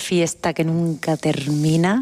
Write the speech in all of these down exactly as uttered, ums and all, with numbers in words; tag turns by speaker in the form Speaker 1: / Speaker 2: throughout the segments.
Speaker 1: fiesta que nunca termina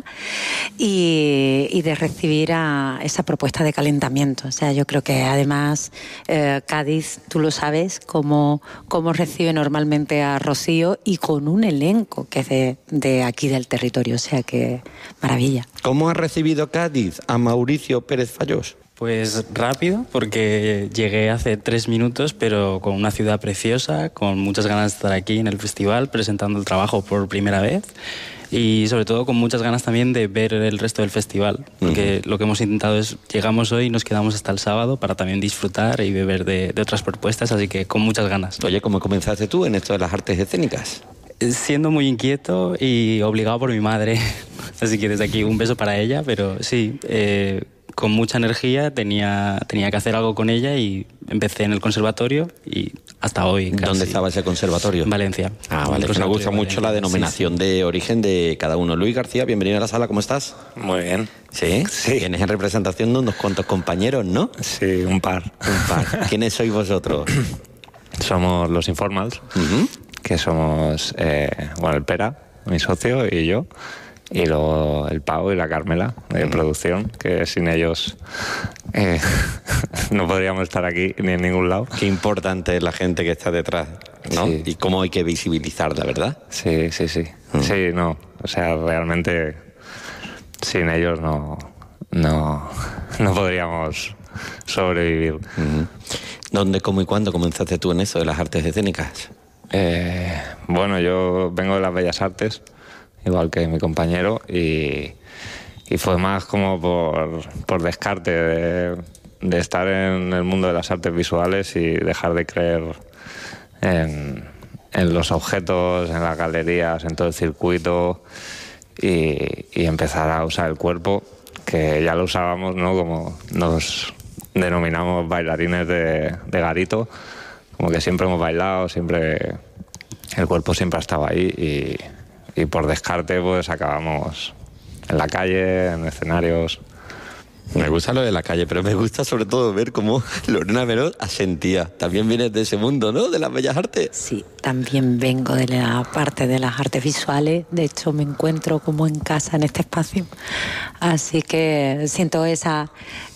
Speaker 1: y, y de recibir a esa propuesta de calentamiento. O sea, yo creo que además eh, Cádiz, tú lo sabes, cómo, cómo recibe normalmente a Rocío y con un elenco que es de, de aquí del territorio. O sea que maravilla.
Speaker 2: ¿Cómo ha recibido Cádiz a Mauricio Pérez Fallós?
Speaker 3: Pues rápido, porque llegué hace tres minutos, pero con una ciudad preciosa, con muchas ganas de estar aquí en el festival, presentando el trabajo por primera vez y sobre todo con muchas ganas también de ver el resto del festival, porque uh-huh. lo que hemos intentado es, llegamos hoy y nos quedamos hasta el sábado para también disfrutar y beber de, de otras propuestas, así que con muchas ganas.
Speaker 2: Oye, ¿cómo comenzaste tú en esto de las artes escénicas?
Speaker 3: Siendo muy inquieto y obligado por mi madre, así que desde aquí un beso para ella, pero sí... Eh, con mucha energía, tenía, tenía que hacer algo con ella y empecé en el conservatorio y hasta hoy casi.
Speaker 2: ¿Dónde estaba ese conservatorio?
Speaker 3: En Valencia.
Speaker 2: Ah, vale. Me gusta de mucho la denominación sí, sí. de origen de cada uno. Luis García, bienvenido a la sala, ¿cómo estás?
Speaker 4: Muy bien.
Speaker 2: ¿Sí? Sí. Tienes en representación de unos cuantos compañeros, ¿no?
Speaker 4: Sí, un par.
Speaker 2: Un par. ¿Quiénes sois vosotros?
Speaker 4: Somos los Informals, uh-huh. que somos, eh, bueno, el Pera, mi socio, y yo. Y luego el Pau y la Carmela de producción, que sin ellos eh, no podríamos estar aquí ni en ningún lado.
Speaker 2: Qué importante es la gente que está detrás, ¿no? Sí. Y cómo hay que visibilizarla, ¿verdad?
Speaker 4: Sí, sí, sí. Mm. Sí, no. O sea, realmente sin ellos no, no, no podríamos sobrevivir.
Speaker 2: Mm. ¿Dónde, cómo y cuándo comenzaste tú en eso de las artes escénicas?
Speaker 4: Eh, bueno, yo vengo de las Bellas Artes, igual que mi compañero, y, y fue más como por, por descarte de, de estar en el mundo de las artes visuales y dejar de creer en, en los objetos, en las galerías, en todo el circuito y, y empezar a usar el cuerpo, que ya lo usábamos, ¿no? Como nos denominamos bailarines de, de garito, como que siempre hemos bailado, siempre el cuerpo siempre ha estado ahí y Y por descarte, pues acabamos en la calle, en escenarios.
Speaker 2: Me gusta lo de la calle, pero me gusta sobre todo ver cómo Lorena Meró asentía. También vienes de ese mundo, ¿no? De las bellas artes.
Speaker 1: Sí, también vengo de la parte de las artes visuales. De hecho, me encuentro como en casa en este espacio. Así que siento esa,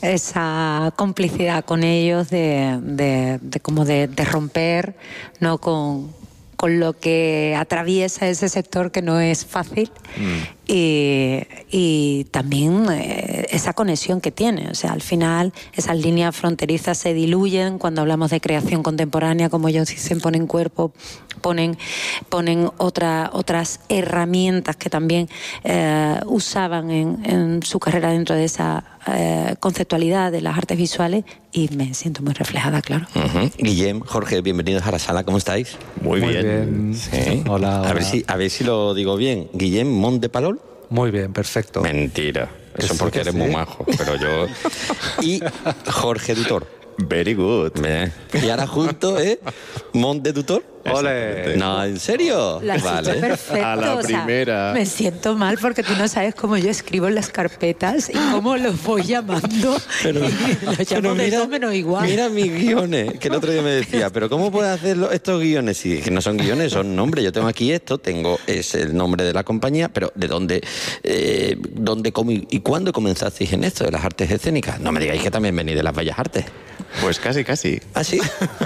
Speaker 1: esa complicidad con ellos de, de, de como de, de romper, ¿no? con... con lo que atraviesa ese sector que no es fácil mm. y, y también eh, esa conexión que tiene. O sea, al final esas líneas fronterizas se diluyen cuando hablamos de creación contemporánea, como ellos dicen, ponen cuerpo, ponen, ponen otra, otras herramientas que también eh, usaban en, en su carrera dentro de esa eh, conceptualidad de las artes visuales y me siento muy reflejada, claro.
Speaker 2: Uh-huh. Guillem, Jorge, bienvenidos a la sala, ¿cómo estáis?
Speaker 5: Muy, muy bien. bien.
Speaker 2: Sí.
Speaker 5: Hola, hola.
Speaker 2: A ver si, a ver si lo digo bien. Guillem Montepalol.
Speaker 5: Muy bien, perfecto.
Speaker 2: Mentira. Eso
Speaker 5: sí,
Speaker 2: porque eres
Speaker 5: sí.
Speaker 2: muy majo, pero yo... Y Jorge Dutor.
Speaker 5: Very good.
Speaker 2: Bien. Y ahora juntos, ¿eh? Monte Tutor.
Speaker 5: ¡Ole!
Speaker 2: No, ¿en serio?
Speaker 1: La
Speaker 2: vale.
Speaker 1: Perfecto.
Speaker 5: A la
Speaker 1: o sea,
Speaker 5: primera.
Speaker 1: Me siento mal porque tú no sabes cómo yo escribo en las carpetas y cómo los voy llamando.
Speaker 2: Pero,
Speaker 1: y los
Speaker 2: pero
Speaker 1: llamo
Speaker 2: mira,
Speaker 1: de todo menos igual.
Speaker 2: Mira mis guiones, que el otro día me decía, pero ¿cómo puedes hacer estos guiones? Si que no son guiones, son nombres. Yo tengo aquí esto, tengo es el nombre de la compañía, pero ¿de dónde, eh, dónde cómo y, y cuándo comenzasteis en esto de las artes escénicas? No me digáis que también venís de las bellas artes.
Speaker 5: Pues casi, casi.
Speaker 2: ¿Ah, sí?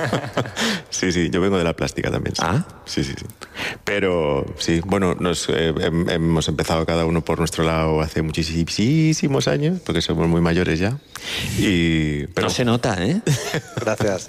Speaker 5: Sí, sí, yo vengo de la plástica también. Sí.
Speaker 2: ¿Ah?
Speaker 5: Sí, sí, sí. Pero sí, bueno, nos eh, hemos empezado cada uno por nuestro lado hace muchísimos años, porque somos muy mayores ya. Y, pero...
Speaker 2: No se nota, ¿eh?
Speaker 5: Gracias.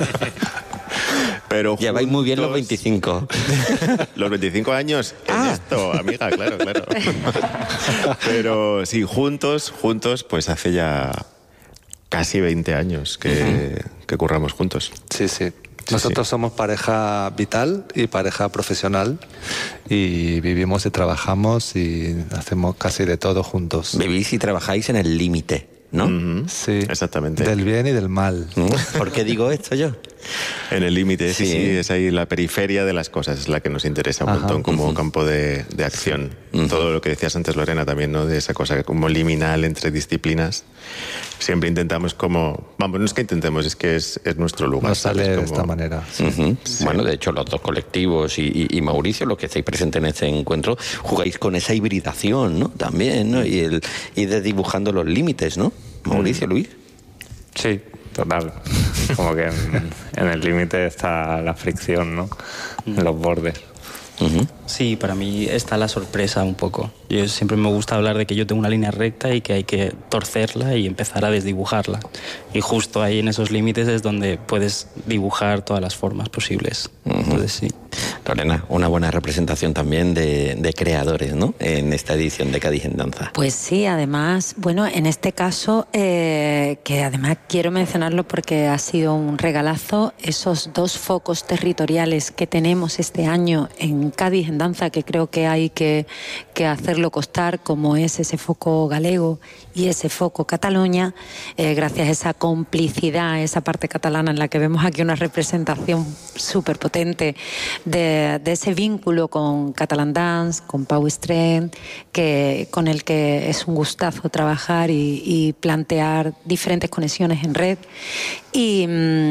Speaker 5: Pero
Speaker 2: ya vais muy bien los veinticinco.
Speaker 5: Los veinticinco años en ah. esto, amiga, claro, claro. Pero sí, juntos, juntos, pues hace ya casi veinte años que, uh-huh. que curramos juntos.
Speaker 6: Sí, sí. Nosotros sí. somos pareja vital y pareja profesional y vivimos y trabajamos y hacemos casi de todo juntos.
Speaker 2: Vivís y trabajáis en el límite, ¿no?
Speaker 5: Uh-huh.
Speaker 6: Sí,
Speaker 5: exactamente.
Speaker 6: Del bien y del mal.
Speaker 2: ¿Mm? ¿Por qué digo esto yo?
Speaker 5: En el límite, sí. sí, sí, es ahí la periferia de las cosas, es la que nos interesa un Ajá. montón como uh-huh. campo de, de acción. Uh-huh. Todo lo que decías antes, Lorena, también, ¿no? De esa cosa como liminal entre disciplinas. Siempre intentamos como... Vamos, no es que intentemos, es que es, es nuestro lugar.
Speaker 6: Nos sale
Speaker 5: como...
Speaker 6: de esta manera. Sí.
Speaker 2: Uh-huh. Sí. Bueno, de hecho, los dos colectivos y, y, y Mauricio, los que estáis presentes en este encuentro, jugáis con esa hibridación, ¿no? También, ¿no? Y, el, y de dibujando los límites, ¿no? Mauricio, mm. Luis.
Speaker 4: Sí, total. Como que en, en el límite está la fricción, ¿no? En los bordes.
Speaker 3: Uh-huh. Sí, para mí está la sorpresa un poco. Yo siempre me gusta hablar de que yo tengo una línea recta y que hay que torcerla y empezar a desdibujarla. Y justo ahí en esos límites es donde puedes dibujar todas las formas posibles. Uh-huh. Entonces sí.
Speaker 2: Lorena, una buena representación también de, de creadores, ¿no? En esta edición de Cádiz en Danza.
Speaker 1: Pues sí, además, bueno, en este caso, eh, que además quiero mencionarlo porque ha sido un regalazo, esos dos focos territoriales que tenemos este año en Cádiz en Danza, que creo que hay que, que hacerlo costar, como es ese foco galego y ese foco Cataluña, eh, gracias a esa complicidad, esa parte catalana en la que vemos aquí una representación súper potente de, de ese vínculo con Catalan Dance, con Pau Estrén, que, con el que es un gustazo trabajar y, y plantear diferentes conexiones en red. Y,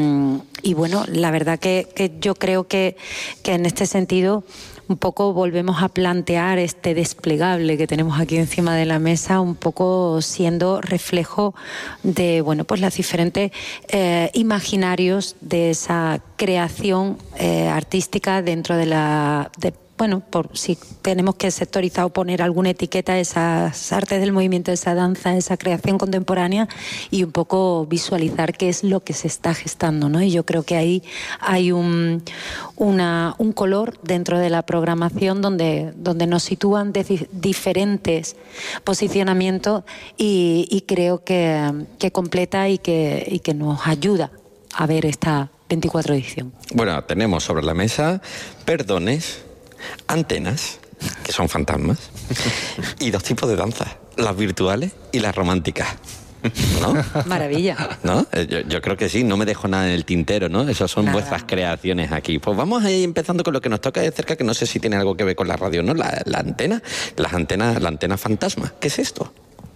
Speaker 1: y bueno, la verdad que, que yo creo que, que en este sentido un poco volvemos a plantear este desplegable que tenemos aquí encima de la mesa, un poco siendo reflejo de, bueno, pues los diferentes eh, imaginarios de esa creación eh, artística dentro de la... De, bueno, por si tenemos que sectorizar o poner alguna etiqueta a esas artes del movimiento, esa danza, esa creación contemporánea, y un poco visualizar qué es lo que se está gestando, ¿no? Y yo creo que ahí hay un, una, un color dentro de la programación donde, donde nos sitúan de diferentes posicionamientos y, y creo que, que completa y que, y que nos ayuda a ver esta veinticuatro edición.
Speaker 2: Bueno, tenemos sobre la mesa perdones, antenas, que son fantasmas, y dos tipos de danzas, las virtuales y las románticas. ¿No?
Speaker 1: Maravilla.
Speaker 2: ¿No? Yo, yo creo que sí, no me dejo nada en el tintero, ¿no? Esas son nada. Vuestras creaciones aquí. Pues vamos a ir empezando con lo que nos toca de cerca, que no sé si tiene algo que ver con la radio, ¿no? La, la antena, las antenas, la antena fantasma. ¿Qué es esto?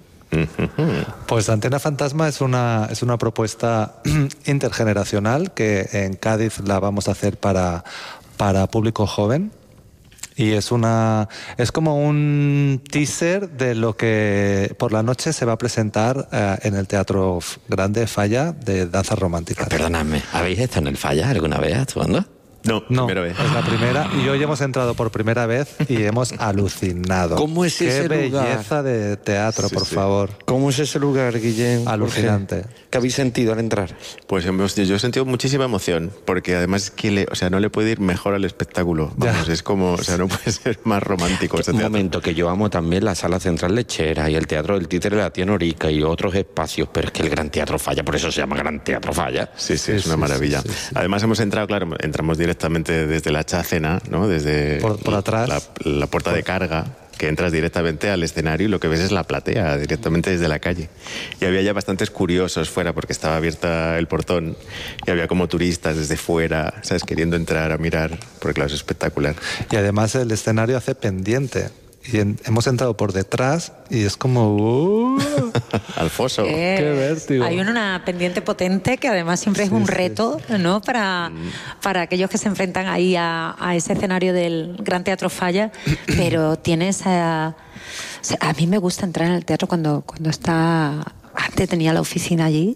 Speaker 6: Pues la antena fantasma es una, es una propuesta intergeneracional que en Cádiz la vamos a hacer para, para público joven. Y es una es como un teaser de lo que por la noche se va a presentar eh, en el Teatro Grande Falla de danzas románticas.
Speaker 2: Perdonadme, ¿habéis estado en el Falla alguna vez actuando?
Speaker 5: No,
Speaker 6: no,
Speaker 5: primera vez.
Speaker 6: Es la primera y hoy hemos entrado por primera vez y hemos alucinado.
Speaker 2: ¿Cómo es ese lugar?
Speaker 6: Qué belleza de teatro, sí, por sí. favor.
Speaker 2: ¿Cómo es ese lugar, Guillén?
Speaker 6: Alucinante.
Speaker 2: ¿Qué habéis sentido al entrar?
Speaker 5: Pues yo he sentido muchísima emoción, porque además es que le, o sea, no le puede ir mejor al espectáculo. Vamos, ya. Es como, o sea, no puede ser más romántico ese
Speaker 2: Un
Speaker 5: teatro.
Speaker 2: momento, que yo amo también la Sala Central Lechera y el Teatro del Títere de la Tía Norica y otros espacios, pero es que el Gran Teatro Falla, por eso se llama Gran Teatro Falla.
Speaker 5: Sí, sí, sí es una sí, maravilla. Sí, sí, sí. Además hemos entrado, claro, entramos directamente desde la Chácena, ¿no? Desde
Speaker 6: por, por atrás.
Speaker 5: La, la puerta por... de carga, que entras directamente al escenario y lo que ves es la platea, directamente desde la calle. Y había ya bastantes curiosos fuera porque estaba abierta el portón y había como turistas desde fuera, ¿sabes? Queriendo entrar a mirar, porque claro, es espectacular.
Speaker 6: Y además el escenario hace pendiente. Y en, hemos entrado por detrás y es como... Uh,
Speaker 5: al foso.
Speaker 1: Eh,
Speaker 6: ¡Qué vértigo!
Speaker 1: Hay una pendiente potente que además siempre es sí, un reto, sí. ¿no? Para, mm. para aquellos que se enfrentan ahí a, a ese escenario del Gran Teatro Falla, pero tiene esa... O sea, a mí me gusta entrar en el teatro cuando, cuando está... Antes tenía la oficina allí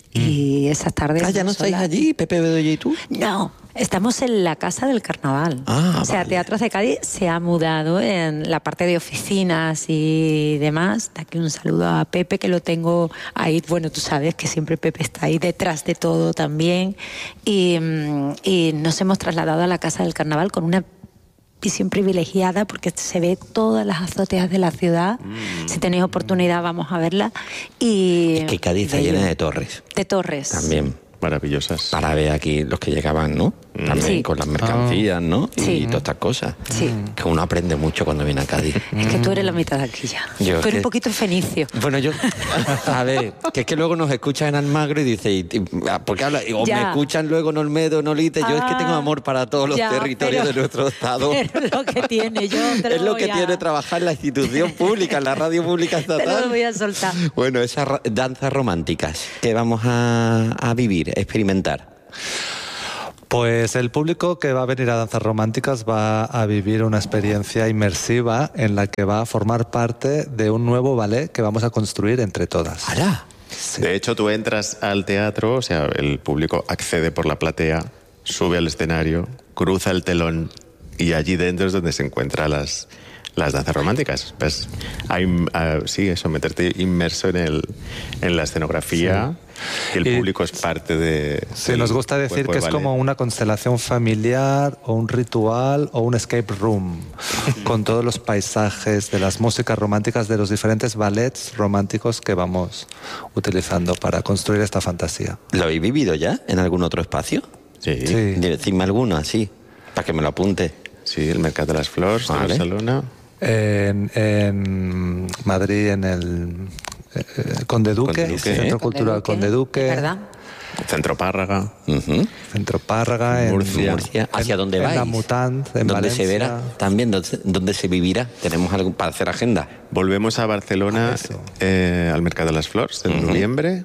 Speaker 1: y esas tardes...
Speaker 2: Ah, ¿ya no estáis allí, Pepe Bedoya y tú?
Speaker 1: No, estamos en la Casa del Carnaval.
Speaker 2: Ah,
Speaker 1: o sea,
Speaker 2: vale.
Speaker 1: Teatros de Cádiz se ha mudado en la parte de oficinas y demás. De aquí un saludo a Pepe, que lo tengo ahí. Bueno, tú sabes que siempre Pepe está ahí detrás de todo también. Y, y nos hemos trasladado a la Casa del Carnaval con una visión privilegiada porque se ve todas las azoteas de la ciudad. Mm. Si tenéis oportunidad, vamos a verla. Y
Speaker 2: es que Cádiz está llena de torres.
Speaker 1: De torres.
Speaker 2: También.
Speaker 5: Maravillosas.
Speaker 2: Para ver aquí los que llegaban, ¿no? también
Speaker 1: Sí.
Speaker 2: con las mercancías, ¿no?
Speaker 1: Sí.
Speaker 2: Y todas estas cosas.
Speaker 1: Sí.
Speaker 2: Que uno aprende mucho cuando viene a Cádiz.
Speaker 1: Es que tú eres la mitad de aquí ya.
Speaker 2: Yo
Speaker 1: Tú eres
Speaker 2: que-
Speaker 1: un poquito fenicio.
Speaker 2: Bueno, yo, a ver, que es que luego nos escuchan en Almagro y dice, y- y- porque habla, o
Speaker 1: Ya.
Speaker 2: me escuchan luego en Olmedo, en Olite, yo es que tengo
Speaker 1: Ah,
Speaker 2: amor para todos los
Speaker 1: ya,
Speaker 2: territorios
Speaker 1: pero-
Speaker 2: de nuestro estado.
Speaker 1: Pero es lo que tiene, yo te lo
Speaker 2: Es lo
Speaker 1: voy
Speaker 2: que
Speaker 1: a-
Speaker 2: tiene trabajar en la institución pública, en la radio pública
Speaker 1: Te
Speaker 2: estatal.
Speaker 1: lo voy a soltar.
Speaker 2: Bueno, esas ra- danzas románticas que vamos a, a vivir, a experimentar.
Speaker 6: Pues el público que va a venir a Danzas Románticas va a vivir una experiencia inmersiva en la que va a formar parte de un nuevo ballet que vamos a construir entre todas.
Speaker 2: ¡Hala!
Speaker 5: De hecho, tú entras al teatro, o sea, el público accede por la platea, sube al escenario, cruza el telón y allí dentro es donde se encuentran las, las danzas románticas. Pues, hay, ah, sí, eso, meterte inmerso en, el, en la escenografía. Y el
Speaker 6: Y-
Speaker 5: público es parte de...
Speaker 6: Sí,
Speaker 5: del
Speaker 6: nos gusta decir
Speaker 5: cuerpo
Speaker 6: que
Speaker 5: del
Speaker 6: es
Speaker 5: ballet.
Speaker 6: como una constelación familiar o un ritual o un escape room con todos los paisajes de las músicas románticas de los diferentes ballets románticos que vamos utilizando para construir esta fantasía.
Speaker 2: ¿Lo habéis vivido ya en algún otro espacio?
Speaker 5: Sí,
Speaker 6: Sí.
Speaker 5: sí,
Speaker 2: Decidme alguno, así, para que me lo apunte.
Speaker 5: el Mercat de las Flors de
Speaker 2: Vale.
Speaker 5: Barcelona.
Speaker 6: En, en Madrid, en el eh, Conde Duque,
Speaker 5: Conde Duque,
Speaker 6: Centro
Speaker 5: ¿eh?
Speaker 6: Cultural Conde Duque,
Speaker 1: ¿Verdad?
Speaker 5: Centro Párraga.
Speaker 2: Ujú.
Speaker 6: Centro Párraga, en
Speaker 5: Murcia.
Speaker 2: Murcia. ¿Hacia
Speaker 6: en-
Speaker 2: dónde
Speaker 6: en
Speaker 2: vais?
Speaker 6: la Mutant, en
Speaker 2: ¿Dónde
Speaker 6: Valencia.
Speaker 2: se verá? También, ¿dónde, dónde se vivirá? ¿Tenemos algo para hacer agenda?
Speaker 5: Volvemos a Barcelona,
Speaker 6: Ah, eso.
Speaker 5: eh, al Mercat de las Flors, en noviembre.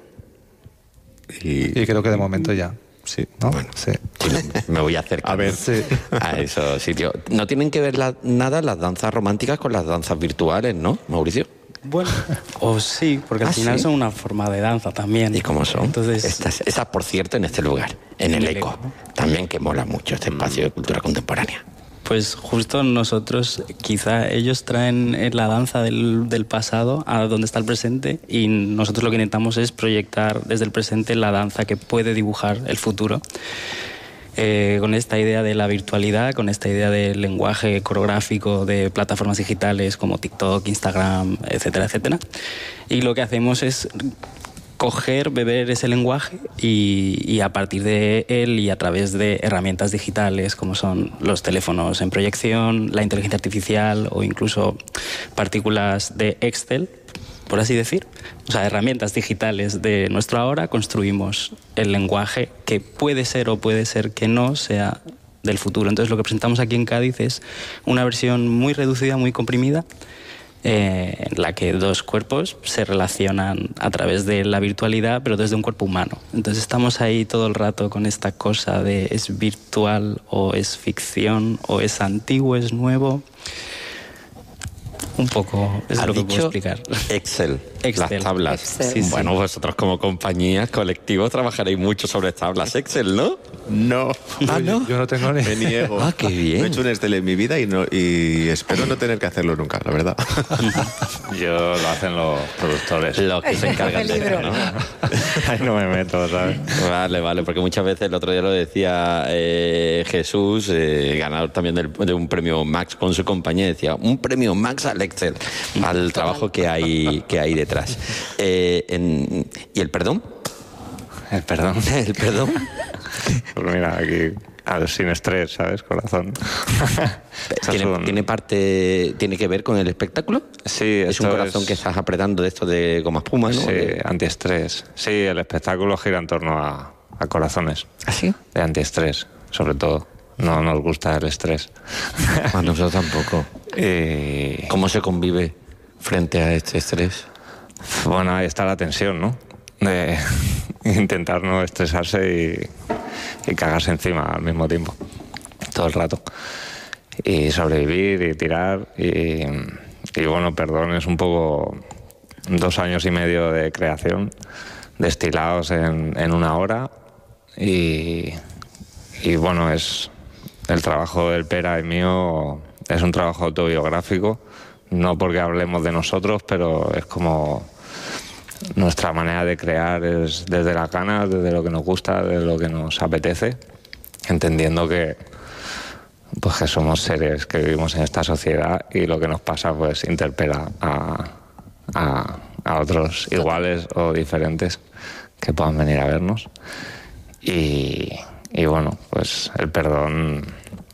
Speaker 5: Y,
Speaker 6: Y creo que de momento ya,
Speaker 5: sí.
Speaker 6: ¿no?
Speaker 2: Bueno.
Speaker 6: Sí.
Speaker 2: Sí, no, me voy a acercar.
Speaker 5: A ver.
Speaker 6: Sí.
Speaker 2: A esos sitios. No tienen que ver la- nada las danzas románticas con las danzas virtuales, ¿no, Mauricio?
Speaker 3: Bueno, o sí, porque al
Speaker 2: ¿Ah,
Speaker 3: final
Speaker 2: sí?
Speaker 3: son una forma de danza también.
Speaker 2: ¿Y cómo son?
Speaker 3: Entonces,
Speaker 2: Estas, esas, por cierto, en este lugar, en el
Speaker 3: el
Speaker 2: ECO.
Speaker 3: Eco.
Speaker 2: También que mola mucho este espacio de cultura contemporánea.
Speaker 3: pues justo nosotros, quizá ellos traen eh, la danza del, del pasado a donde está el presente y nosotros lo que intentamos es proyectar desde el presente la danza que puede dibujar el futuro. Eh, con esta idea de la virtualidad, con esta idea del lenguaje coreográfico de plataformas digitales como TikTok, Instagram, etcétera, etcétera. Y lo que hacemos es coger, beber ese lenguaje y, y a partir de él y a través de herramientas digitales como son los teléfonos en proyección, la inteligencia artificial o incluso partículas de Excel, por así decir, o sea, herramientas digitales de nuestro ahora, construimos el lenguaje que puede ser o puede ser que no sea del futuro. Entonces lo que presentamos aquí en Cádiz es una versión muy reducida, muy comprimida, eh, en la que dos cuerpos se relacionan a través de la virtualidad, pero desde un cuerpo humano. Entonces estamos ahí todo el rato con esta cosa de es virtual o es ficción o es antiguo, es nuevo. Un poco, es
Speaker 2: Has
Speaker 3: lo que puedo
Speaker 2: dicho
Speaker 3: explicar.
Speaker 2: Excel,
Speaker 3: Excel.
Speaker 2: las tablas.
Speaker 1: Excel.
Speaker 3: Sí, sí.
Speaker 2: Bueno, vosotros como compañías, colectivos, trabajaréis mucho sobre tablas Excel, ¿no?
Speaker 5: No.
Speaker 2: Ah, ¿no?
Speaker 6: Yo no tengo ni...
Speaker 5: Me niego.
Speaker 2: Ah, qué bien.
Speaker 5: No he hecho un Excel en mi vida y, no, y espero no tener que hacerlo nunca, la verdad.
Speaker 4: Yo lo hacen los productores.
Speaker 2: Los que se encargan de
Speaker 1: Peligro.
Speaker 2: eso, ¿no?
Speaker 4: Ahí no me meto, ¿sabes?
Speaker 2: Vale, vale, porque muchas veces el otro día lo decía eh, Jesús, eh, ganador también del- de un premio Max con su compañía, decía, un premio Max al Excel, al trabajo que hay, que hay detrás. Eh, en- ¿Y el perdón?
Speaker 4: El perdón.
Speaker 2: ¿El perdón?
Speaker 4: Pues mira, aquí al sin estrés, ¿sabes? Corazón. Estas
Speaker 2: ¿Tiene,
Speaker 4: son-
Speaker 2: tiene parte, ¿Tiene que ver con el espectáculo?
Speaker 4: Sí,
Speaker 2: Es un
Speaker 4: esto
Speaker 2: corazón
Speaker 4: es-
Speaker 2: que estás apretando de esto de goma espuma, ¿no?
Speaker 4: Sí,
Speaker 2: De-
Speaker 4: antiestrés. Sí, el espectáculo gira en torno a, a corazones.
Speaker 2: ¿Ah, sí?
Speaker 4: De antiestrés, sobre todo. No nos gusta el estrés.
Speaker 2: A nosotros tampoco.
Speaker 4: Y
Speaker 2: ¿Cómo se convive frente a este estrés?
Speaker 4: bueno, ahí está la tensión, ¿no? De intentar no estresarse y, y cagarse encima al mismo tiempo. Todo el rato. Y sobrevivir y tirar. Y, y bueno, perdón, es un poco dos años y medio de creación, destilados en, en una hora. Y, y bueno, es el trabajo del Pera y mío es un trabajo autobiográfico, no porque hablemos de nosotros, pero es como nuestra manera de crear es desde las ganas, desde lo que nos gusta, desde lo que nos apetece, entendiendo que pues que somos seres que vivimos en esta sociedad y lo que nos pasa pues interpela a, a, a otros iguales o diferentes que puedan venir a vernos. Y, y bueno, pues el perdón,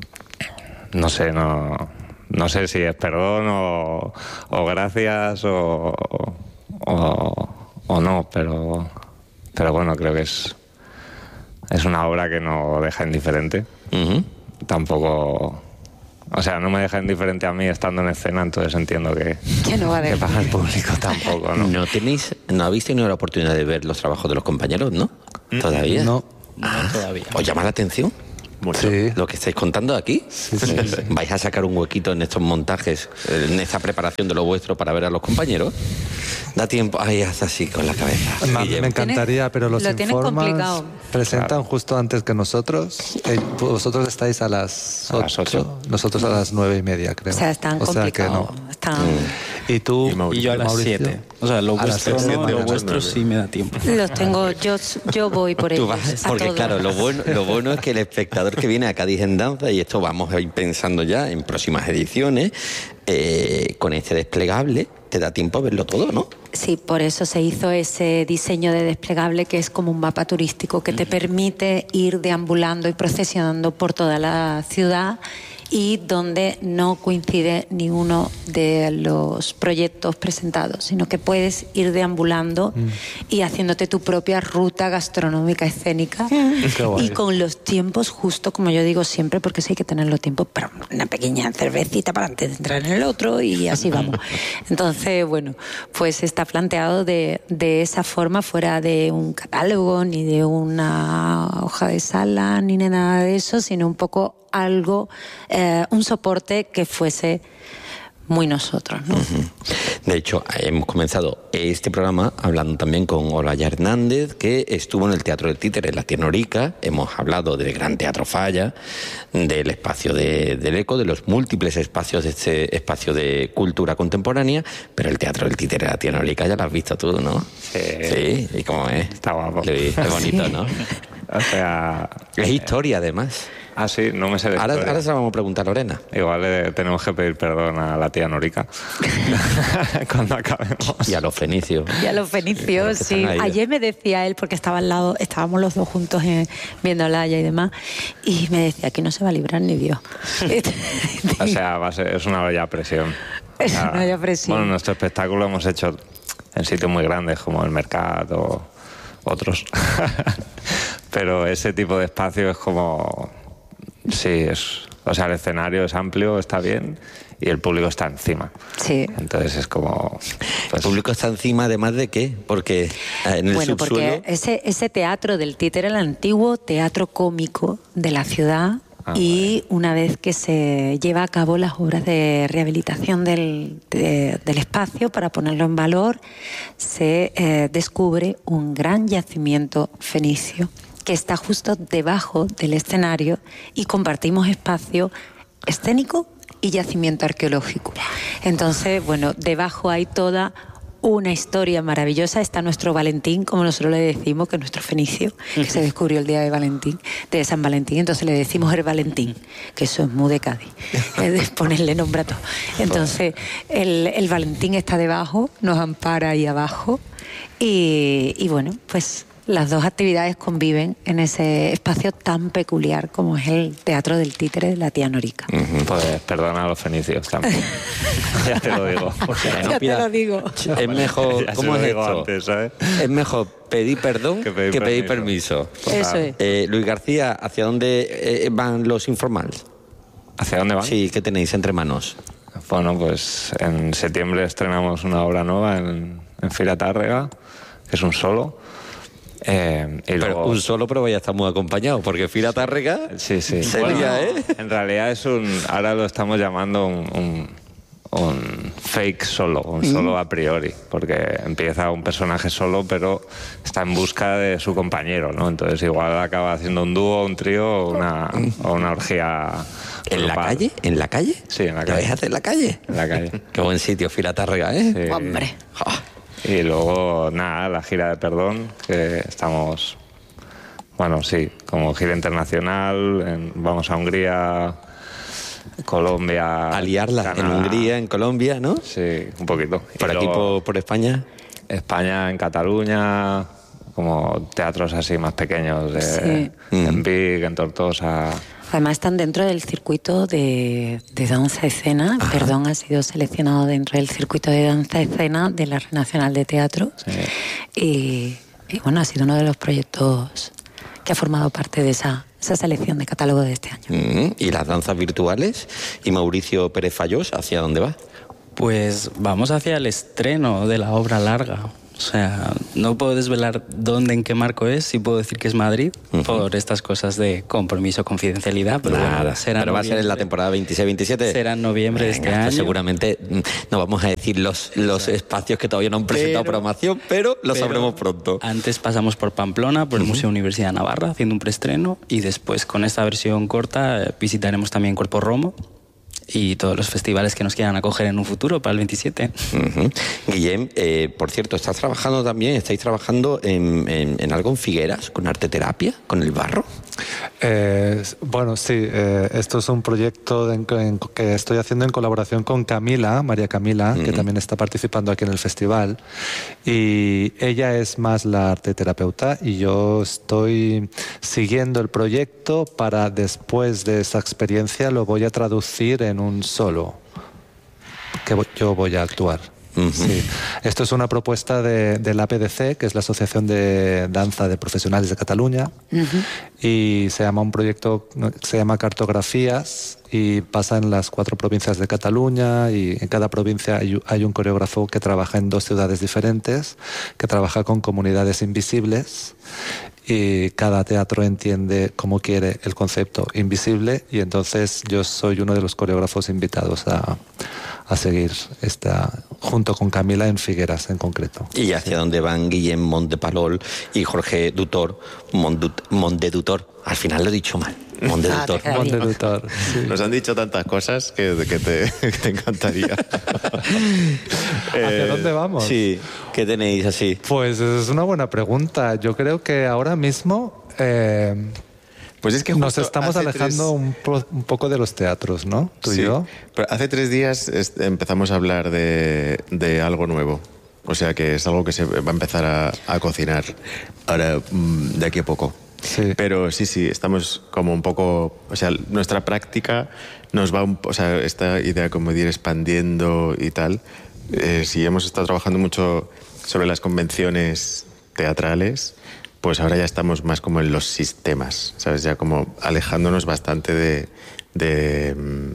Speaker 4: no sé, no, no sé si es perdón o, o gracias o, o, o no, pero, pero bueno, creo que es, es una obra que no deja indiferente.
Speaker 2: Uh-huh.
Speaker 4: Tampoco... O sea, no me deja indiferente a mí estando en escena, entonces entiendo que,
Speaker 1: que, no va a
Speaker 4: que para el público tampoco, ¿no?
Speaker 2: ¿No tenéis, no habéis tenido la oportunidad de ver los trabajos de los compañeros, no? ¿Todavía?
Speaker 6: No.
Speaker 3: No, todavía.
Speaker 2: ¿Os llama la atención
Speaker 5: Mucho.
Speaker 6: Sí.
Speaker 2: lo que estáis contando aquí?
Speaker 6: Sí, sí, sí.
Speaker 2: ¿Vais a sacar un huequito en estos montajes, en esta preparación de lo vuestro para ver a los compañeros? Da tiempo. Ay, haz así con la cabeza.
Speaker 6: A mí
Speaker 2: Guillermo.
Speaker 6: me encantaría, pero los
Speaker 1: Lo tienen
Speaker 6: informes
Speaker 1: complicado.
Speaker 6: presentan
Speaker 4: Claro.
Speaker 6: justo antes que nosotros. Eh, vosotros estáis a las
Speaker 4: A las
Speaker 6: ocho,
Speaker 4: ocho.
Speaker 6: nosotros a las nueve y media, creo.
Speaker 1: O sea, están
Speaker 6: O sea que
Speaker 1: complicados.
Speaker 6: no.
Speaker 1: Están...
Speaker 6: ¿Y tú?
Speaker 5: Y Mauricio.
Speaker 3: Y yo a las
Speaker 6: Mauricio?
Speaker 3: siete. O sea, lo
Speaker 6: A las
Speaker 3: vuestro,
Speaker 6: siete,
Speaker 3: no,
Speaker 5: siete,
Speaker 3: lo
Speaker 5: ocho,
Speaker 3: vuestro
Speaker 5: nueve.
Speaker 3: sí me da tiempo.
Speaker 1: Los tengo, yo, yo voy por
Speaker 2: Tú
Speaker 1: ellos.
Speaker 2: vas,
Speaker 1: a
Speaker 2: porque
Speaker 1: todos.
Speaker 2: claro, lo bueno, lo bueno es que el espectador que viene a Cádiz en Danza, y esto vamos a ir pensando ya en próximas ediciones, eh, con este desplegable, te da tiempo a verlo todo, ¿no?
Speaker 1: Sí, por eso se hizo ese diseño de desplegable que es como un mapa turístico que te permite ir deambulando y procesionando por toda la ciudad y donde no coincide ni uno de los proyectos presentados, sino que puedes ir deambulando mm. y haciéndote tu propia ruta gastronómica escénica
Speaker 6: Qué guay.
Speaker 1: y con los tiempos justo, como yo digo siempre, porque sí hay que tener los tiempos para una pequeña cervecita para antes de entrar en el otro y así vamos. Entonces, bueno, pues está planteado de, de esa forma, fuera de un catálogo, ni de una hoja de sala, ni de nada de eso, sino un poco algo, eh, un soporte que fuese muy nosotros, ¿no?
Speaker 2: Uh-huh. De hecho, hemos comenzado este programa hablando también con Olaya Hernández, que estuvo en el Teatro del Títere, en la Tianorica. Hemos hablado del Gran Teatro Falla, del espacio de, del Eco, de los múltiples espacios de este espacio de cultura contemporánea, pero el Teatro del Títere, la Tianorica, ya lo has visto tú, ¿no?
Speaker 4: Sí.
Speaker 2: Sí, ¿y cómo es?
Speaker 4: Está guapo.
Speaker 2: Sí, es bonito, ¿no?
Speaker 4: O sea...
Speaker 2: Es historia, además.
Speaker 4: Ah, sí, no me sé de
Speaker 2: Ahora,
Speaker 4: historia.
Speaker 2: ahora se la vamos a preguntar a Lorena.
Speaker 4: Igual eh, tenemos que pedir perdón a la tía Norica cuando acabemos.
Speaker 2: Y a los fenicios.
Speaker 1: Y a los fenicios,
Speaker 2: que
Speaker 1: sí.
Speaker 2: están ahí.
Speaker 1: Ayer me decía él, porque estaba al lado, estábamos los dos juntos eh, viendo a Olaya y demás, y me decía, aquí no se va a librar ni Dios.
Speaker 4: O sea, va a ser, es una bella presión. O
Speaker 1: Es
Speaker 4: sea,
Speaker 1: una bella presión.
Speaker 4: Bueno, nuestro espectáculo hemos hecho en sitios muy grandes como el Mercat o otros. Pero ese tipo de espacio es como... Sí, es... O sea, el escenario es amplio, está bien, y el público está encima.
Speaker 1: Sí.
Speaker 4: Entonces es como...
Speaker 2: ¿El
Speaker 4: pues,
Speaker 2: público está encima además de qué? Porque eh, en el
Speaker 1: Bueno,
Speaker 2: subsuelo...
Speaker 1: porque ese, ese teatro del Títere era el antiguo teatro cómico de la ciudad.
Speaker 4: Ah,
Speaker 1: y una vez que se lleva a cabo las obras de rehabilitación del, de- del espacio para ponerlo en valor, se eh, descubre un gran yacimiento fenicio que está justo debajo del escenario y compartimos espacio escénico y yacimiento arqueológico. Entonces, bueno, debajo hay toda una historia maravillosa. Está nuestro Valentín, como nosotros le decimos, que es nuestro fenicio, que se descubrió el día de Valentín, de San Valentín. Entonces le decimos el Valentín, que eso es muy de Cádiz, es de ponerle nombre a todo. Entonces el, el Valentín está debajo, nos ampara ahí abajo y, y bueno, pues las dos actividades conviven en ese espacio tan peculiar como es el Teatro del Títere de la Tía Norica.
Speaker 4: pues perdona a los fenicios también. Ya te lo digo.
Speaker 2: Que no
Speaker 1: Ya te
Speaker 2: pida-
Speaker 1: lo digo.
Speaker 2: Es mejor...
Speaker 4: Ya se
Speaker 2: ¿Cómo
Speaker 4: lo
Speaker 2: es
Speaker 4: digo
Speaker 2: esto?
Speaker 4: antes, ¿sabes?
Speaker 2: Es mejor pedir perdón
Speaker 4: Que pedir
Speaker 2: que pedir
Speaker 4: permiso.
Speaker 2: permiso.
Speaker 1: Eso es.
Speaker 2: Eh, Luis García, ¿hacia dónde eh, van los informales?
Speaker 4: ¿Hacia dónde van?
Speaker 2: Sí, ¿qué tenéis entre manos?
Speaker 4: Bueno, pues en septiembre estrenamos una obra nueva en, en Fira Tárrega, que es un solo. Eh, y
Speaker 2: Pero
Speaker 4: luego...
Speaker 2: un solo, pero vaya, está muy acompañado, porque Fira Tárrega
Speaker 4: Sí, sí.
Speaker 2: sería,
Speaker 4: Bueno,
Speaker 2: ¿eh?
Speaker 4: En realidad es un... Ahora lo estamos llamando un, un, un fake solo, un solo a priori, porque empieza un personaje solo, pero está en busca de su compañero, ¿no? Entonces igual acaba haciendo un dúo, un trío o una, o una orgía...
Speaker 2: ¿En la
Speaker 4: grupal.
Speaker 2: calle? ¿En la calle?
Speaker 4: Sí, en la
Speaker 2: ¿Lo
Speaker 4: calle.
Speaker 2: vais a hacer en la calle?
Speaker 4: En la calle.
Speaker 2: Qué buen sitio, Fira Tárrega, ¿eh?
Speaker 4: Sí.
Speaker 1: Hombre.
Speaker 2: Ja.
Speaker 4: Y luego, nada, la gira de perdón, que estamos, bueno, sí, como gira internacional, en- vamos a Hungría, Colombia...
Speaker 2: A liarla en
Speaker 4: Canadá.
Speaker 2: Hungría, en Colombia, ¿no?
Speaker 4: Sí, un poquito. Y
Speaker 2: Por aquí,
Speaker 4: luego
Speaker 2: por, por España.
Speaker 4: España, en Cataluña, como teatros así más pequeños, de,
Speaker 1: Sí.
Speaker 4: en Vic, en Tortosa.
Speaker 1: Además están dentro del circuito de, de danza escena.
Speaker 2: Ajá.
Speaker 1: Perdón, ha sido seleccionado dentro del circuito de danza escena de la Red Nacional de Teatro.
Speaker 4: Sí.
Speaker 1: Y, y bueno, ha sido uno de los proyectos que ha formado parte de esa, esa selección de catálogo de este año.
Speaker 2: Mm, ¿Y las danzas virtuales? ¿Y Mauricio Pérez Fallós, hacia dónde va?
Speaker 3: Pues vamos hacia el estreno de la obra larga. O sea, no puedo desvelar dónde, en qué marco es, sí puedo decir que es Madrid, uh-huh. por estas cosas de compromiso, confidencialidad, pero
Speaker 2: Nada,
Speaker 3: bueno, será
Speaker 2: pero va a ser en la temporada veintiséis veintisiete.
Speaker 3: Será en noviembre de este
Speaker 2: Venga,
Speaker 3: año.
Speaker 2: Pues seguramente no vamos a decir los, los espacios que todavía no han presentado
Speaker 3: Pero-
Speaker 2: programación, pero lo
Speaker 3: Pero
Speaker 2: sabremos pronto.
Speaker 3: Antes pasamos por Pamplona, por el Museo Universidad de Navarra, haciendo un preestreno, y después con esta versión corta eh, visitaremos también Cuerpo Romo y todos los festivales que nos quieran acoger en un futuro para el veintisiete.
Speaker 2: Uh-huh. Guillem, eh, por cierto, ¿estás trabajando también, estáis trabajando en, en, en algo en Figueras, con arteterapia, con el barro?
Speaker 6: Eh, bueno, sí, eh, esto es un proyecto de- en- que estoy haciendo en colaboración con Camila, María Camila, que
Speaker 2: Ujú.
Speaker 6: también está participando aquí en el festival. Y ella es más la arteterapeuta y yo estoy siguiendo el proyecto para después de esa experiencia lo voy a traducir en un solo que vo- yo voy a actuar.
Speaker 2: Ujú.
Speaker 6: Sí. Esto es una propuesta de, de la A P D C, que es la Asociación de Danza de Profesionales de Cataluña, y se llama un proyecto, se llama Cartografías, y pasa en las cuatro provincias de Cataluña, y en cada provincia hay, hay un coreógrafo que trabaja en dos ciudades diferentes, que trabaja con comunidades invisibles, y cada teatro entiende como quiere el concepto invisible, y entonces yo soy uno de los coreógrafos invitados a, a seguir esta, junto con Camila en Figueras en concreto.
Speaker 2: ¿Y hacia dónde van Guillem Montepalol y Jorge Dutor, Mondut- Mondedutor? Al final lo he dicho mal. Mondedutor.
Speaker 1: Ah, te queda bien.
Speaker 6: Montedutor, sí.
Speaker 5: Nos han dicho tantas cosas que, que, te, que te encantaría.
Speaker 6: ¿Hacia
Speaker 5: Eh,
Speaker 6: dónde vamos?
Speaker 2: Sí, ¿qué tenéis así?
Speaker 6: Pues es una buena pregunta. Yo creo que ahora mismo eh,
Speaker 5: Pues es que
Speaker 6: nos
Speaker 5: justo
Speaker 6: estamos
Speaker 5: hace
Speaker 6: alejando
Speaker 5: tres-
Speaker 6: un, po- un poco de los teatros, ¿no? Tú
Speaker 5: Sí,
Speaker 6: y yo.
Speaker 5: pero hace tres días est- empezamos a hablar de, de algo nuevo. O sea que es algo que se va a empezar a, a cocinar ahora, mm, de aquí a poco.
Speaker 6: Sí.
Speaker 5: Pero sí, sí, estamos como un poco... O sea, nuestra práctica nos va... un- o sea, esta idea como de ir expandiendo y tal. Eh, si hemos estado trabajando mucho sobre las convenciones teatrales, pues ahora ya estamos más como en los sistemas, ¿sabes? Ya como alejándonos bastante de, de,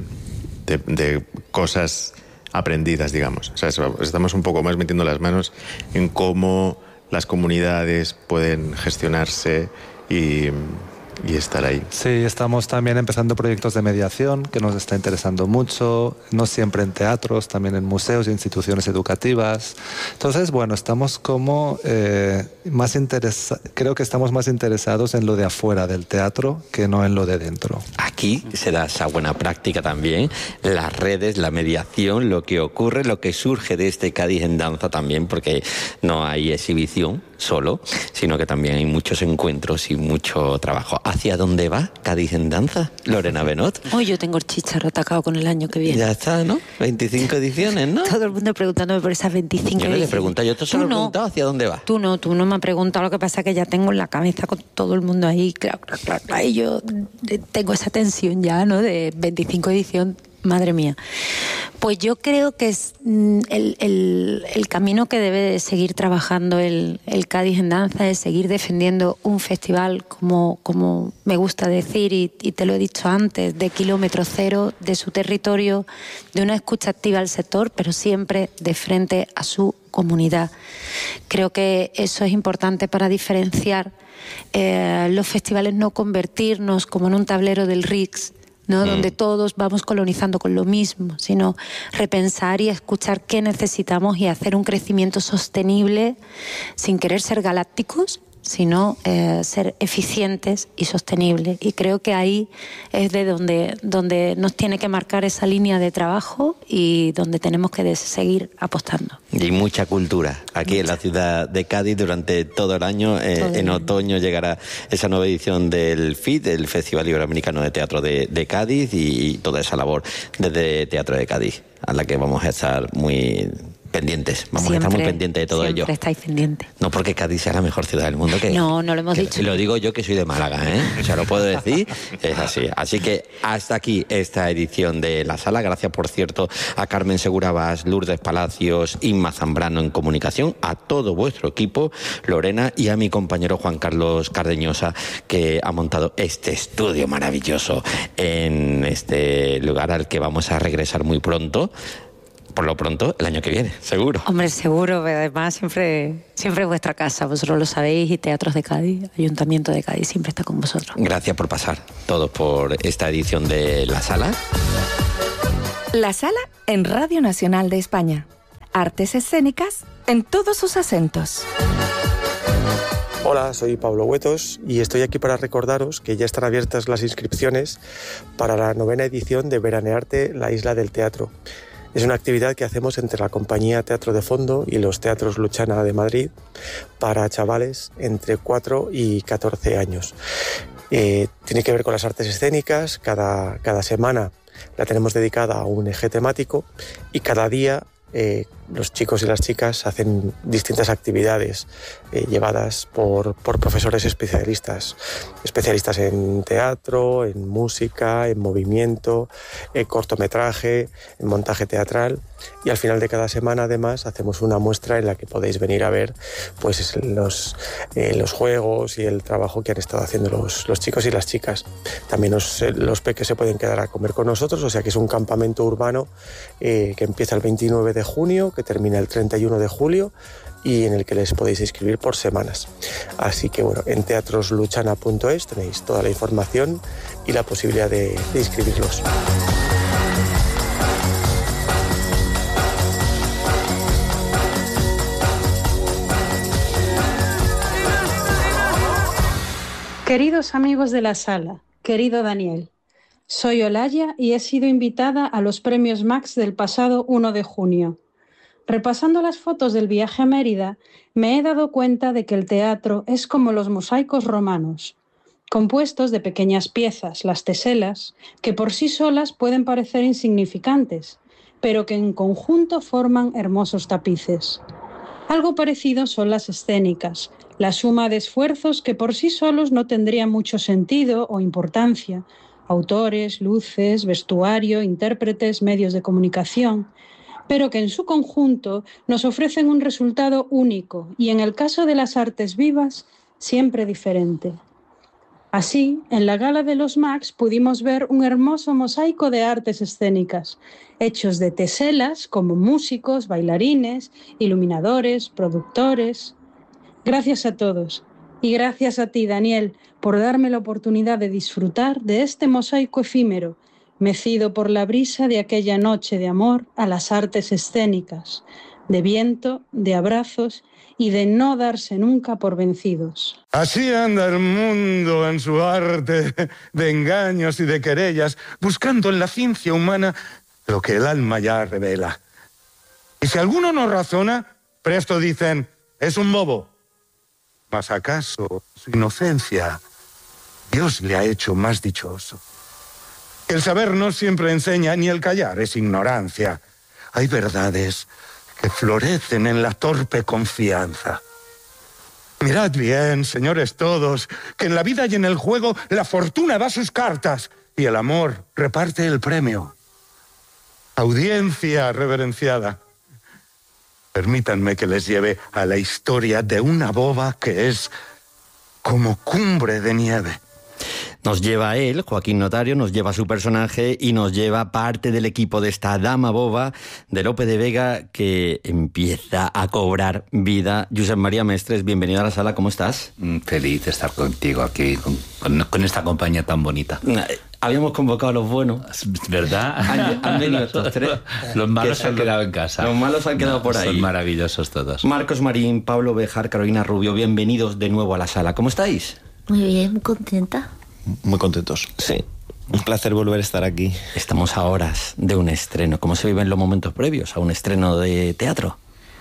Speaker 5: mm, de, de cosas aprendidas, digamos. O sea, eso, estamos un poco más metiendo las manos en cómo las comunidades pueden gestionarse y, y estar ahí.
Speaker 6: Sí, estamos también empezando proyectos de mediación que nos está interesando mucho, no siempre en teatros, también en museos e instituciones educativas. Entonces, bueno, estamos como eh, más interesa- creo que estamos más interesados en lo de afuera del teatro que no en lo de dentro.
Speaker 2: Aquí se da esa buena práctica también, las redes, la mediación, lo que ocurre, lo que surge de este Cádiz en danza también, porque no hay exhibición solo, sino que también hay muchos encuentros y mucho trabajo. ¿Hacia dónde va Cádiz en danza, Lorena Benot?
Speaker 1: Hoy yo tengo el chicharro atacado con el año que viene.
Speaker 2: Ya está, ¿no? veinticinco ediciones, ¿no?
Speaker 1: Todo el mundo preguntándome por esas veinticinco
Speaker 2: Yo no le he
Speaker 1: ediciones.
Speaker 2: preguntado, yo te solo
Speaker 1: Tú
Speaker 2: he
Speaker 1: no.
Speaker 2: preguntado hacia dónde va.
Speaker 1: Tú no, tú no me has preguntado, lo que pasa es que ya tengo en la cabeza con todo el mundo ahí, claro, claro, claro, claro, y yo eh, tengo esa tensión ya, ¿no? De veinticinco edición, madre mía. Pues yo creo que es mm, el, el- el camino que debe de seguir trabajando el, el Cádiz en danza, es seguir defendiendo un festival como, como me gusta decir, y, y te lo he dicho antes, de kilómetro cero, de su territorio, de una escucha activa al sector, pero siempre de frente a su comunidad. Creo que eso es importante para diferenciar eh, los festivales, no convertirnos como en un tablero del R I C S, ¿no? Mm. Donde todos vamos colonizando con lo mismo, sino repensar y escuchar qué necesitamos y hacer un crecimiento sostenible sin querer ser galácticos, sino eh, ser eficientes y sostenibles. Y creo que ahí es de donde, donde nos tiene que marcar esa línea de trabajo y donde tenemos que des- seguir apostando.
Speaker 2: Y mucha cultura aquí en la ciudad de Cádiz durante todo el año. Eh,
Speaker 1: Todo el
Speaker 2: en
Speaker 1: año.
Speaker 2: otoño llegará esa nueva edición del F I D, el Festival Iberoamericano de Teatro de, de Cádiz, y, y toda esa labor desde Teatro de Cádiz, a la que vamos a estar muy pendientes, vamos
Speaker 1: Siempre,
Speaker 2: a estar muy pendientes de todo
Speaker 1: siempre
Speaker 2: ello.
Speaker 1: estáis pendientes.
Speaker 2: No porque Cádiz sea la mejor ciudad del mundo. Que,
Speaker 1: no, no lo hemos
Speaker 2: que,
Speaker 1: dicho.
Speaker 2: Lo digo yo que soy de Málaga, ¿eh? O sea, lo puedo decir, es así. Así que hasta aquí esta edición de La Sala. Gracias, por cierto, a Carmen Segurabas, Lourdes Palacios, Inma Zambrano en comunicación, a todo vuestro equipo, Lorena, y a mi compañero Juan Carlos Cardeñosa, que ha montado este estudio maravilloso en este lugar al que vamos a regresar muy pronto. Por lo pronto, el año que viene, seguro.
Speaker 1: Hombre, seguro, pero además siempre, siempre es vuestra casa, vosotros lo sabéis, y Teatros de Cádiz, Ayuntamiento de Cádiz, siempre está con vosotros.
Speaker 2: Gracias por pasar todos por esta edición de La Sala.
Speaker 7: La Sala en Radio Nacional de España. Artes escénicas en todos sus acentos.
Speaker 8: Hola, soy Pablo Huetos y estoy aquí para recordaros que ya están abiertas las inscripciones para la novena edición de Veranearte la Isla del Teatro. Es una actividad que hacemos entre la compañía Teatro de Fondo y los Teatros Luchana de Madrid para chavales entre cuatro y catorce años. Eh, tiene que ver con las artes escénicas. Cada, cada semana la tenemos dedicada a un eje temático y cada día eh, los chicos y las chicas hacen distintas actividades eh, llevadas por, por profesores especialistas, especialistas en teatro, en música, en movimiento, en cortometraje, en montaje teatral, y al final de cada semana además hacemos una muestra en la que podéis venir a ver pues, los, eh, los juegos y el trabajo que han estado haciendo los, los chicos y las chicas. También los, los peques se pueden quedar a comer con nosotros, o sea que es un campamento urbano eh, que empieza el veintinueve de junio, que termina el treinta y uno de julio y en el que les podéis inscribir por semanas. Así que bueno, en teatrosluchana punto es tenéis toda la información y la posibilidad de, de inscribirlos.
Speaker 9: Queridos amigos de la sala, querido Daniel, soy Olaya y he sido invitada a los premios Max del pasado uno de junio. Repasando las fotos del viaje a Mérida, me he dado cuenta de que el teatro es como los mosaicos romanos, compuestos de pequeñas piezas, las teselas, que por sí solas pueden parecer insignificantes, pero que en conjunto forman hermosos tapices. Algo parecido son las escénicas, la suma de esfuerzos que por sí solos no tendrían mucho sentido o importancia, autores, luces, vestuario, intérpretes, medios de comunicación, pero que en su conjunto nos ofrecen un resultado único y, en el caso de las artes vivas, siempre diferente. Así, en la gala de los Max pudimos ver un hermoso mosaico de artes escénicas, hechos de teselas como músicos, bailarines, iluminadores, productores. Gracias a todos. Y gracias a ti, Daniel, por darme la oportunidad de disfrutar de este mosaico efímero, mecido por la brisa de aquella noche de amor a las artes escénicas, de viento, de abrazos y de no darse nunca por vencidos.
Speaker 10: Así anda el mundo en su arte de engaños y de querellas, buscando en la ciencia humana lo que el alma ya revela. Y si alguno no razona, presto dicen, es un bobo. Mas acaso su inocencia Dios le ha hecho más dichoso. El saber no siempre enseña, ni el callar es ignorancia. Hay verdades que florecen en la torpe confianza. Mirad bien, señores todos, que en la vida y en el juego la fortuna da sus cartas y el amor reparte el premio. Audiencia reverenciada, permítanme que les lleve a la historia de una boba que es como cumbre de nieve.
Speaker 2: Nos lleva él, Joaquín Notario, nos lleva su personaje y nos lleva parte del equipo de esta dama boba de Lope de Vega que empieza a cobrar vida. Josep María Mestres, bienvenido a la sala, ¿cómo estás?
Speaker 11: Feliz de estar contigo aquí, con, con, con esta compañía tan bonita.
Speaker 2: Habíamos convocado a los buenos.
Speaker 11: ¿Verdad?
Speaker 2: Han, han venido estos tres.
Speaker 11: Los malos se han quedado en casa.
Speaker 2: Los malos han quedado
Speaker 11: no,
Speaker 2: por ahí.
Speaker 11: Son maravillosos todos.
Speaker 2: Marcos Marín, Pablo Bejar, Carolina Rubio, bienvenidos de nuevo a la sala. ¿Cómo estáis?
Speaker 12: Muy bien, muy contenta.
Speaker 13: Muy contentos. Sí. Un placer volver a estar aquí.
Speaker 2: Estamos a horas de un estreno. ¿Cómo se viven los momentos previos a un estreno de teatro?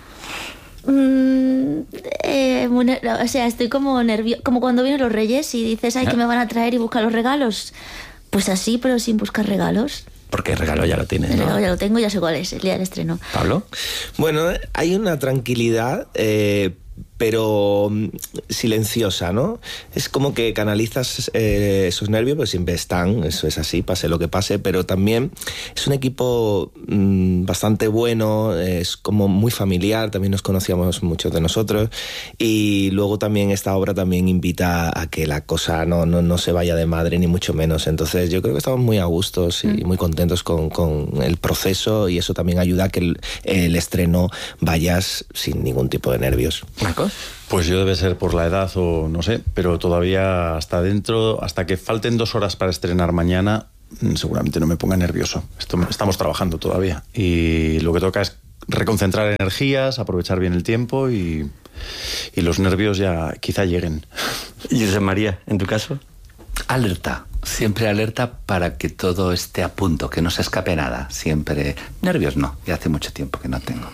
Speaker 12: Mm, eh, muy, o sea, estoy como nerviosa. Como cuando vienen los Reyes y dices, ay, ¿qué me van a traer? Y buscar los regalos. Pues así, pero sin buscar regalos.
Speaker 2: Porque el regalo ya lo tienes,
Speaker 12: El
Speaker 2: ¿no?
Speaker 12: regalo ya lo tengo, ya sé cuál es, el día del estreno.
Speaker 2: ¿Pablo?
Speaker 13: Bueno, hay una tranquilidad, eh, pero silenciosa, ¿no? Es como que canalizas eh, esos nervios, pues siempre están, eso es así, pase lo que pase, pero también es un equipo mmm, bastante bueno, es como muy familiar, también nos conocíamos muchos de nosotros, y luego también esta obra también invita a que la cosa no, no, no se vaya de madre, ni mucho menos. Entonces yo creo que estamos muy a gustos y mm. muy contentos con, con el proceso, y eso también ayuda a que el, el estreno vayas sin ningún tipo de nervios.
Speaker 2: ¿Marcos?
Speaker 14: Pues yo debe ser por la edad o no sé, pero todavía hasta dentro, hasta que falten dos horas para estrenar mañana, seguramente no me ponga nervioso. Esto, estamos trabajando todavía y lo que toca es reconcentrar energías, aprovechar bien el tiempo y, y los nervios ya quizá lleguen.
Speaker 2: ¿Y José María, en tu caso?
Speaker 11: Alerta, siempre alerta para que todo esté a punto, que no se escape nada. Siempre. Nervios no, ya hace mucho tiempo que no tengo.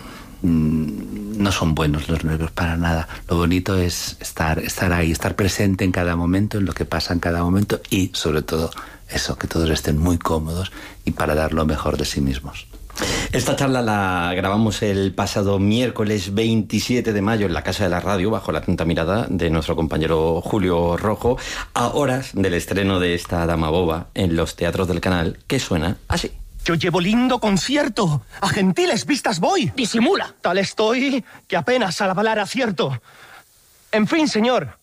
Speaker 11: No son buenos los nervios para nada. Lo bonito es estar, estar ahí, estar presente en cada momento, en lo que pasa en cada momento, y sobre todo eso, que todos estén muy cómodos y para dar lo mejor de sí mismos.
Speaker 2: Esta charla la grabamos el pasado miércoles veintisiete de mayo en la Casa de la Radio, bajo la atenta mirada de nuestro compañero Julio Rojo, a horas del estreno de esta Dama Boba en los teatros del canal, que suena así.
Speaker 15: Yo llevo lindo concierto. A gentiles vistas voy. Disimula. Tal estoy que apenas al hablar acierto. En fin, señor.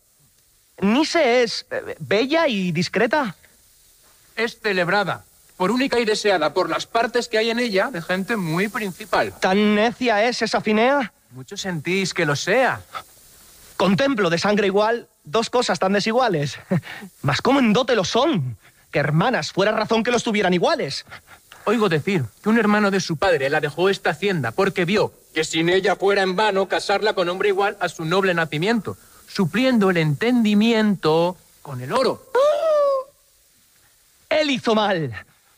Speaker 15: ¿Nice es eh, bella y discreta?
Speaker 16: Es celebrada, por única y deseada, por las partes que hay en ella de gente muy principal.
Speaker 15: ¿Tan necia es esa Finea?
Speaker 16: Mucho sentís que lo sea.
Speaker 15: Contemplo de sangre igual dos cosas tan desiguales. Mas cómo en dote lo son. Que hermanas fuera razón que los tuvieran iguales.
Speaker 16: Oigo decir que un hermano de su padre la dejó esta hacienda porque vio que sin ella fuera en vano casarla con hombre igual a su noble nacimiento, supliendo el entendimiento con el oro.
Speaker 15: ¡Oh! Él hizo mal.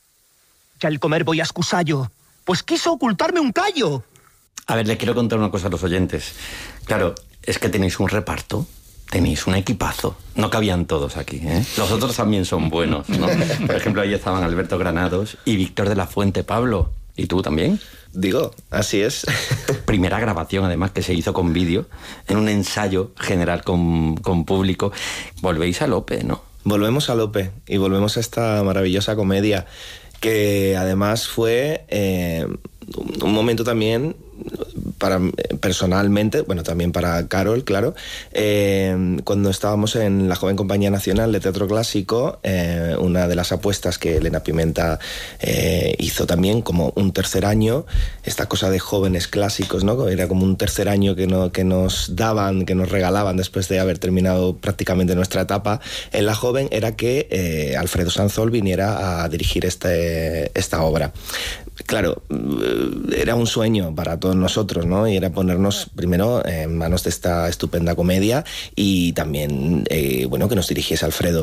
Speaker 15: Ya al comer voy a excusallo, pues quiso ocultarme un callo.
Speaker 2: A ver, les quiero contar una cosa a los oyentes. Claro, es que tenéis un reparto. Tenéis un equipazo. No cabían todos aquí, ¿eh? Los otros también son buenos, ¿no? Por ejemplo, ahí estaban Alberto Granados y Víctor de la Fuente. Pablo, ¿y tú también?
Speaker 13: Digo, así es.
Speaker 2: Primera grabación, además, que se hizo con vídeo, en un ensayo general con, con público. Volvéis a Lope, ¿no?
Speaker 13: Volvemos a Lope y volvemos a esta maravillosa comedia, que además fue eh, un momento también para personalmente, bueno, también para Carol, claro, eh, cuando estábamos en la Joven Compañía Nacional de Teatro Clásico, eh, una de las apuestas que Elena Pimenta eh, hizo también como un tercer año, esta cosa de jóvenes clásicos, ¿no? Era como un tercer año que, no, que nos daban, que nos regalaban después de haber terminado prácticamente nuestra etapa en la Joven, era que eh, Alfredo Sanzol viniera a dirigir este, esta obra. Claro, era un sueño para todos nosotros, ¿no? Y era ponernos primero en manos de esta estupenda comedia y también, eh, bueno, que nos dirigiese Alfredo.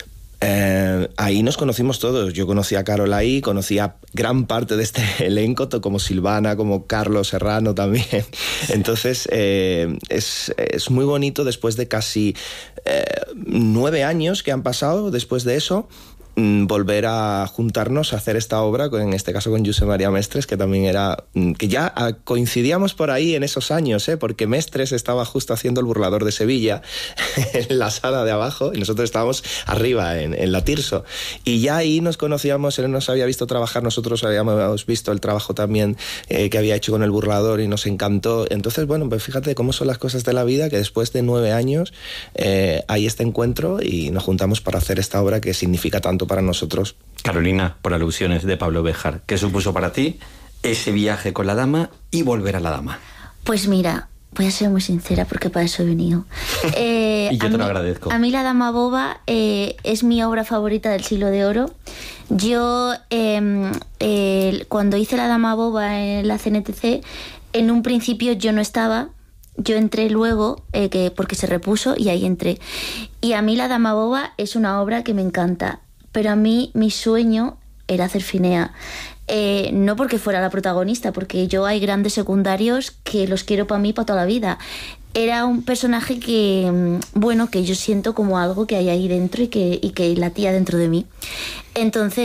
Speaker 13: Eh, ahí nos conocimos todos. Yo conocí a Carol ahí, conocí a gran parte de este elenco, como Silvana, como Carlos Serrano también. Entonces, eh, es, es muy bonito después de casi eh, nueve años que han pasado después de eso, volver a juntarnos a hacer esta obra, en este caso con Josep María Mestres, que también era, que ya coincidíamos por ahí en esos años, ¿eh? Porque Mestres estaba justo haciendo El burlador de Sevilla en la sala de abajo y nosotros estábamos arriba en, en la Tirso, y ya ahí nos conocíamos. Él nos había visto trabajar, nosotros habíamos visto el trabajo también eh, que había hecho con El burlador y nos encantó. Entonces, bueno, pues fíjate cómo son las cosas de la vida, que después de nueve años eh, hay este encuentro y nos juntamos para hacer esta obra que significa tanto para nosotros.
Speaker 2: Carolina, por alusiones de Pablo Béjar, ¿qué supuso para ti ese viaje con la dama y volver a la dama?
Speaker 12: Pues mira, voy a ser muy sincera porque para eso he venido. Eh,
Speaker 2: y yo te
Speaker 12: mí,
Speaker 2: lo agradezco.
Speaker 12: A mí La Dama Boba eh, es mi obra favorita del Siglo de Oro. Yo, eh, eh, cuando hice La Dama Boba en la C N T C, en un principio yo no estaba. Yo entré luego, eh, que, porque se repuso, y ahí entré. Y a mí La Dama Boba es una obra que me encanta. Pero a mí mi sueño era hacer Finea. Eh, no porque fuera la protagonista, porque yo hay grandes secundarios que los quiero para mí para toda la vida. Era un personaje que, bueno, que yo siento como algo que hay ahí dentro y que, y que latía dentro de mí. Entonces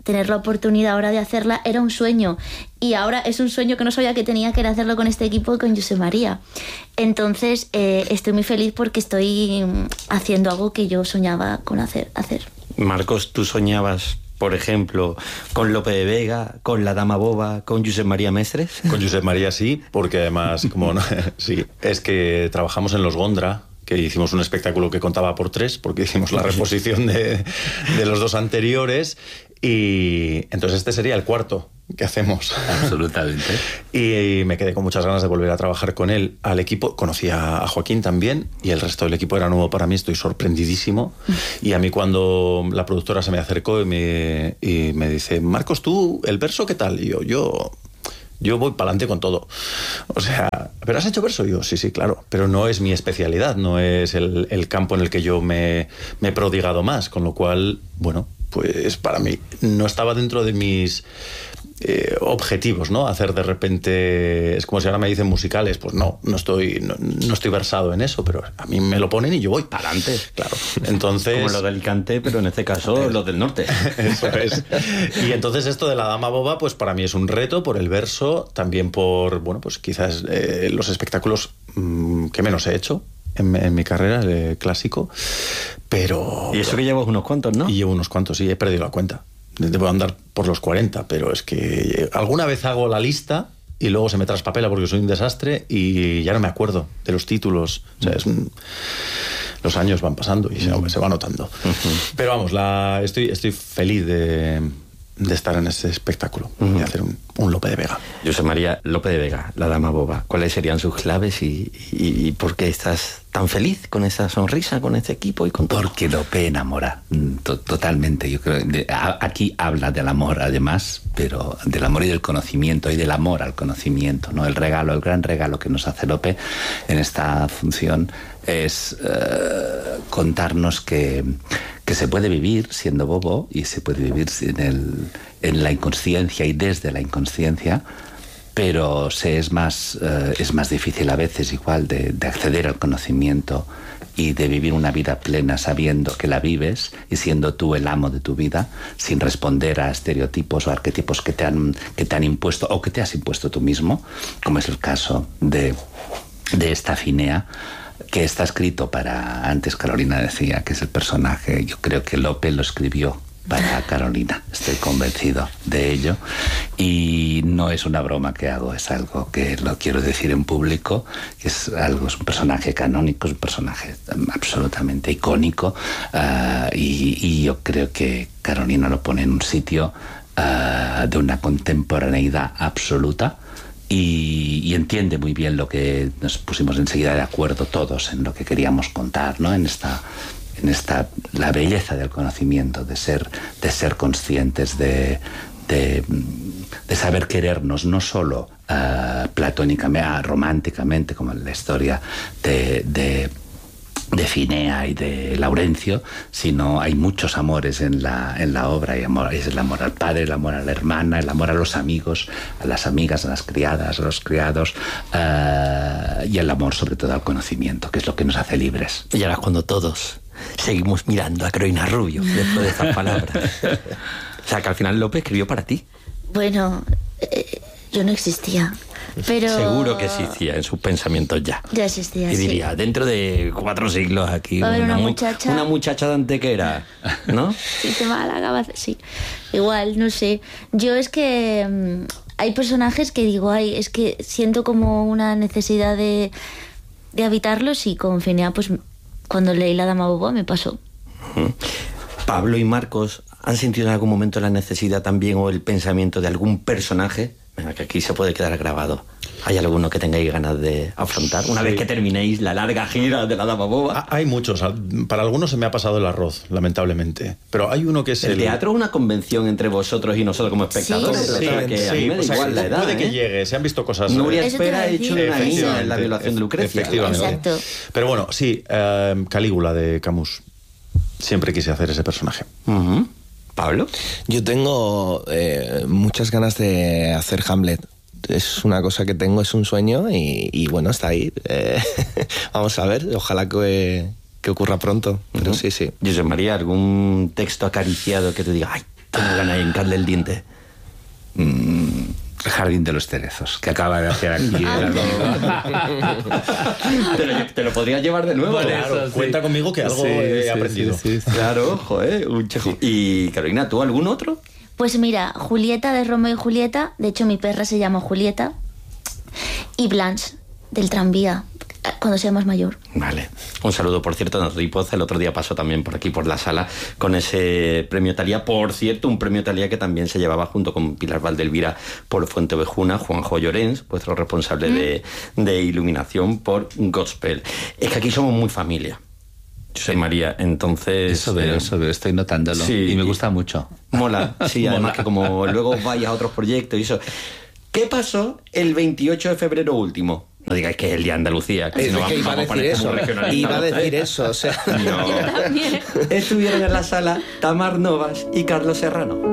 Speaker 12: tener la oportunidad ahora de hacerla era un sueño. Y ahora es un sueño que no sabía que tenía, que era hacerlo con este equipo y con Josep María. Entonces eh, estoy muy feliz porque estoy haciendo algo que yo soñaba con hacer. hacer.
Speaker 2: Marcos, ¿tú soñabas, por ejemplo, con Lope de Vega, con la Dama Boba, con Josep María Mestres?
Speaker 14: Con Josep María sí, porque además, como no, sí, es que trabajamos en Los Gondra, que hicimos un espectáculo que contaba por tres, porque hicimos la reposición de, de los dos anteriores, y entonces este sería el cuarto que hacemos.
Speaker 11: Absolutamente.
Speaker 14: Y me quedé con muchas ganas de volver a trabajar con él. Al equipo, conocí a Joaquín también, y el resto del equipo era nuevo para mí, estoy sorprendidísimo. Y a mí cuando la productora se me acercó y me, y me dice, Marcos, ¿tú el verso qué tal? Y yo, yo... Yo voy para adelante con todo. O sea, ¿pero has hecho verso? Y yo, sí, sí, claro. Pero no es mi especialidad, no es el, el campo en el que yo me, me he prodigado más. Con lo cual, bueno, pues para mí no estaba dentro de mis eh, objetivos, ¿no? Hacer de repente... Es como si ahora me dicen musicales. Pues no, no estoy, no, no estoy versado en eso, pero a mí me lo ponen y yo voy para adelante. Claro. Entonces...
Speaker 2: Como lo de Alicante, pero en este caso los del norte.
Speaker 14: Eso es. Y entonces esto de la Dama Boba, pues para mí es un reto por el verso, también por, bueno, pues quizás eh, los espectáculos mmm, que menos he hecho en, en mi carrera, el clásico, pero...
Speaker 2: Y eso que llevas unos cuantos, ¿no?
Speaker 14: Y llevo unos cuantos, sí, he perdido la cuenta. Debo andar por los cuarenta, pero es que alguna vez hago la lista y luego se me traspapela porque soy un desastre y ya no me acuerdo de los títulos. O sea, es un... Los años van pasando y se, se va notando. Uh-huh. Pero vamos, la, estoy, estoy feliz de, de estar en ese espectáculo, uh-huh. de hacer un, un Lope de Vega.
Speaker 2: Josep María, Lope de Vega, la Dama Boba, ¿cuáles serían sus claves y, y, y por qué estás tan feliz con esa sonrisa, con este equipo y con todo?
Speaker 11: Porque Lope enamora, totalmente. Yo creo de, a, aquí habla del amor, además, pero del amor y del conocimiento, y del amor al conocimiento, ¿no? El regalo, el gran regalo que nos hace Lope en esta función es eh, contarnos que, que se puede vivir siendo bobo y se puede vivir en, el, en la inconsciencia y desde la inconsciencia, pero se es más, eh, es más difícil a veces igual de, de acceder al conocimiento y de vivir una vida plena sabiendo que la vives y siendo tú el amo de tu vida, sin responder a estereotipos o arquetipos que te han, que te han impuesto o que te has impuesto tú mismo, como es el caso de, de esta Finea, que está escrito para... Antes Carolina decía que es el personaje, yo creo que Lope lo escribió para Carolina, estoy convencido de ello, y no es una broma que hago, es algo que lo quiero decir en público, es algo, es un personaje canónico, es un personaje absolutamente icónico, uh, y, y yo creo que Carolina lo pone en un sitio uh, de una contemporaneidad absoluta. Y, y entiende muy bien lo que nos pusimos enseguida de acuerdo todos en lo que queríamos contar, ¿no? En esta, en esta la belleza del conocimiento, de ser, de ser conscientes, de, de, de saber querernos, no solo uh, platónicamente, románticamente, como en la historia de, de de Finea y de Laurencio, sino hay muchos amores en la, en la obra. Hay amor, es el amor al padre, el amor a la hermana, el amor a los amigos, a las amigas, a las criadas, a los criados, uh, y el amor sobre todo al conocimiento, que es lo que nos hace libres.
Speaker 2: Y ahora cuando todos seguimos mirando a Carolina Rubio después de estas palabras. O sea, que al final Lope escribió para ti.
Speaker 12: Bueno, eh, yo no existía. Pero...
Speaker 2: Seguro que existía en sus pensamientos ya.
Speaker 12: Ya existía,
Speaker 2: y diría,
Speaker 12: sí.
Speaker 2: Dentro de cuatro siglos aquí,
Speaker 12: una,
Speaker 2: una,
Speaker 12: muchacha...
Speaker 2: una muchacha de Antequera, ¿no?
Speaker 12: Sí, te Málaga, sí. Igual, no sé. Yo es que um, hay personajes que digo, ay, es que siento como una necesidad de, de habitarlos, y con Finea, pues cuando leí La Dama Boba me pasó.
Speaker 2: Uh-huh. Pablo y Marcos, ¿han sentido en algún momento la necesidad también o el pensamiento de algún personaje? Venga, que aquí se puede quedar grabado. ¿Hay alguno que tengáis ganas de afrontar una sí. vez que terminéis la larga gira de La Dama Boba?
Speaker 14: Hay muchos. Para algunos se me ha pasado el arroz, lamentablemente. Pero hay uno que es
Speaker 2: el... ¿El teatro es una convención entre vosotros y nosotros como espectadores?
Speaker 14: Sí,
Speaker 2: o sea, que
Speaker 14: sí,
Speaker 2: a mí me da
Speaker 14: o sea,
Speaker 2: igual la edad.
Speaker 14: Puede
Speaker 2: ¿eh?
Speaker 14: que llegue, se han visto cosas...
Speaker 2: Nuria Espera ha hecho de una niña en La violación de Lucrecia.
Speaker 14: Efectivamente.
Speaker 12: Exacto.
Speaker 14: Pero bueno, sí, uh, Calígula de Camus. Siempre quise hacer ese personaje.
Speaker 2: Uh-huh. ¿Pablo?
Speaker 13: Yo tengo eh, muchas ganas de hacer Hamlet. Es una cosa que tengo, es un sueño y, y bueno, está ahí. Eh, vamos a ver, ojalá que, que ocurra pronto. Pero uh-huh. sí, sí.
Speaker 2: Josep María, ¿algún texto acariciado que te diga, ay, Tengo ganas de hincarle el diente.
Speaker 11: Mm, el Jardín de los Cerezos, que acaba de hacer aquí el amigo.
Speaker 2: te, lo, te lo podrías llevar de nuevo.
Speaker 14: Bueno, claro, sí. Cuenta conmigo que algo sí, he sí, aprendido.
Speaker 2: Sí, sí, sí. Claro, joder, un chejo. Y Carolina, ¿tú algún otro?
Speaker 12: Pues mira, Julieta de Romeo y Julieta, de hecho mi perra se llama Julieta, y Blanche del tranvía, cuando seamos mayor.
Speaker 2: Vale. Un saludo, por cierto, a Natalie Poza. El otro día pasó también por aquí, por la sala, con ese premio Thalía. Por cierto, un premio Thalía que también se llevaba junto con Pilar Valdelvira por Fuenteovejuna, Juanjo Llorens, vuestro responsable mm. de, de iluminación por Gospel. Es que aquí somos muy familia. Yo soy María, entonces...
Speaker 11: Eso veo, eh, eso veo, estoy notándolo. Sí, y me gusta mucho.
Speaker 2: Mola, sí, mola. Además que como luego vayas a otros proyectos y eso... ¿Qué pasó el veintiocho de febrero último? No digáis que es el día de Andalucía. Que
Speaker 13: es
Speaker 2: no
Speaker 13: que iba a decir eso. Iba a decir eso, o sea...
Speaker 2: No. Estuvieron en la sala Tamar Novas y Carlos Serrano.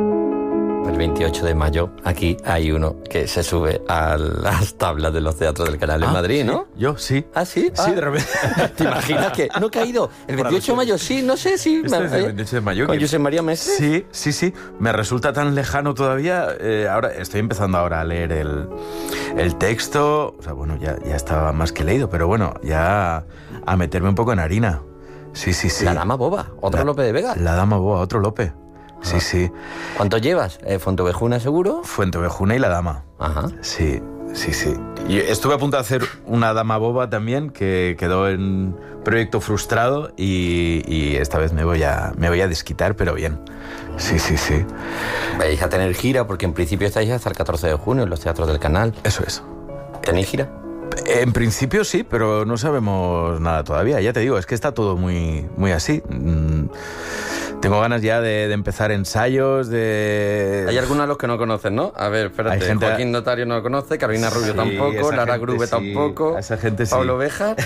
Speaker 2: El veintiocho de mayo, aquí hay uno que se sube a las tablas de los teatros del Canal en ah, Madrid, ¿no?
Speaker 14: Sí. Yo, sí.
Speaker 2: ¿Ah, sí?
Speaker 14: Sí,
Speaker 2: ah.
Speaker 14: de repente.
Speaker 2: ¿Te imaginas que no he caído? El veintiocho de mayo, sí, no sé si...
Speaker 14: Este me... es el veintiocho de mayo.
Speaker 2: ¿Con que... José María Mestre?
Speaker 14: Sí, sí, sí. Me resulta tan lejano todavía. Eh, ahora estoy empezando ahora a leer el, el texto. O sea, bueno, ya, ya estaba más que leído, pero bueno, ya a meterme un poco en harina. Sí, sí, sí.
Speaker 2: La Dama Boba, otro
Speaker 14: la,
Speaker 2: Lope de Vega.
Speaker 14: La Dama Boba, otro Lope. Sí, sí.
Speaker 2: ¿Cuánto llevas? Eh, ¿Fuenteovejuna seguro?
Speaker 14: Fuenteovejuna y La Dama.
Speaker 2: Ajá.
Speaker 14: Sí, sí, sí. Y estuve a punto de hacer una Dama Boba también, que quedó en proyecto frustrado y, y esta vez me voy, a, me voy a desquitar, pero bien. Sí, sí, sí.
Speaker 2: Vais a tener gira, porque en principio estáis hasta el catorce de junio en los teatros del Canal.
Speaker 14: Eso es.
Speaker 2: ¿Tenéis gira?
Speaker 14: En principio sí, pero no sabemos nada todavía. Ya te digo, es que está todo muy, muy así. Mm. Tengo ganas ya de, de empezar ensayos, de...
Speaker 2: Hay algunos a los que no conocen, ¿no? A ver, espérate. Hay gente... Joaquín Notario no lo conoce, Carolina Rubio sí, tampoco, Lara Grube sí. tampoco.
Speaker 14: Esa gente sí.
Speaker 2: Pablo Béjar.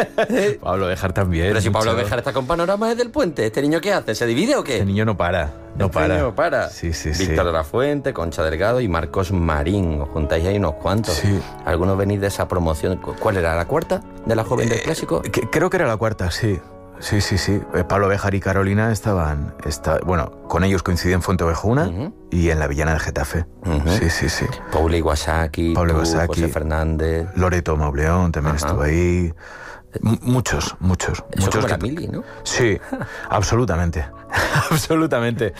Speaker 14: Pablo Béjar también.
Speaker 2: Pero si
Speaker 14: mucho.
Speaker 2: Pablo Béjar está con Panorama desde el Puente, ¿este niño qué hace? ¿Se divide o qué?
Speaker 14: Este niño no para, no
Speaker 2: este
Speaker 14: para.
Speaker 2: Niño no para.
Speaker 14: Sí, sí,
Speaker 2: Víctor
Speaker 14: sí.
Speaker 2: de la Fuente, Concha Delgado y Marcos Marín. Os juntáis ahí unos cuantos.
Speaker 14: Sí.
Speaker 2: Algunos venís de esa promoción. ¿Cuál era? ¿La cuarta de la Joven eh, del Clásico?
Speaker 14: Que, creo que era la cuarta, sí. Sí, sí, sí. Pablo Béjar y Carolina estaban... Está, bueno, con ellos coincidí en Fuenteovejuna uh-huh. y en La Villana de Getafe. Uh-huh. Sí, sí, sí.
Speaker 2: Paula Iwasaki,
Speaker 14: Paula
Speaker 2: tú,
Speaker 14: Iwasaki,
Speaker 2: José Fernández...
Speaker 14: Loreto Mauleón también uh-huh. estuvo ahí. M- muchos, muchos.
Speaker 2: Eso
Speaker 14: muchos
Speaker 2: como
Speaker 14: que...
Speaker 2: la mili, ¿no?
Speaker 14: Sí, absolutamente. absolutamente.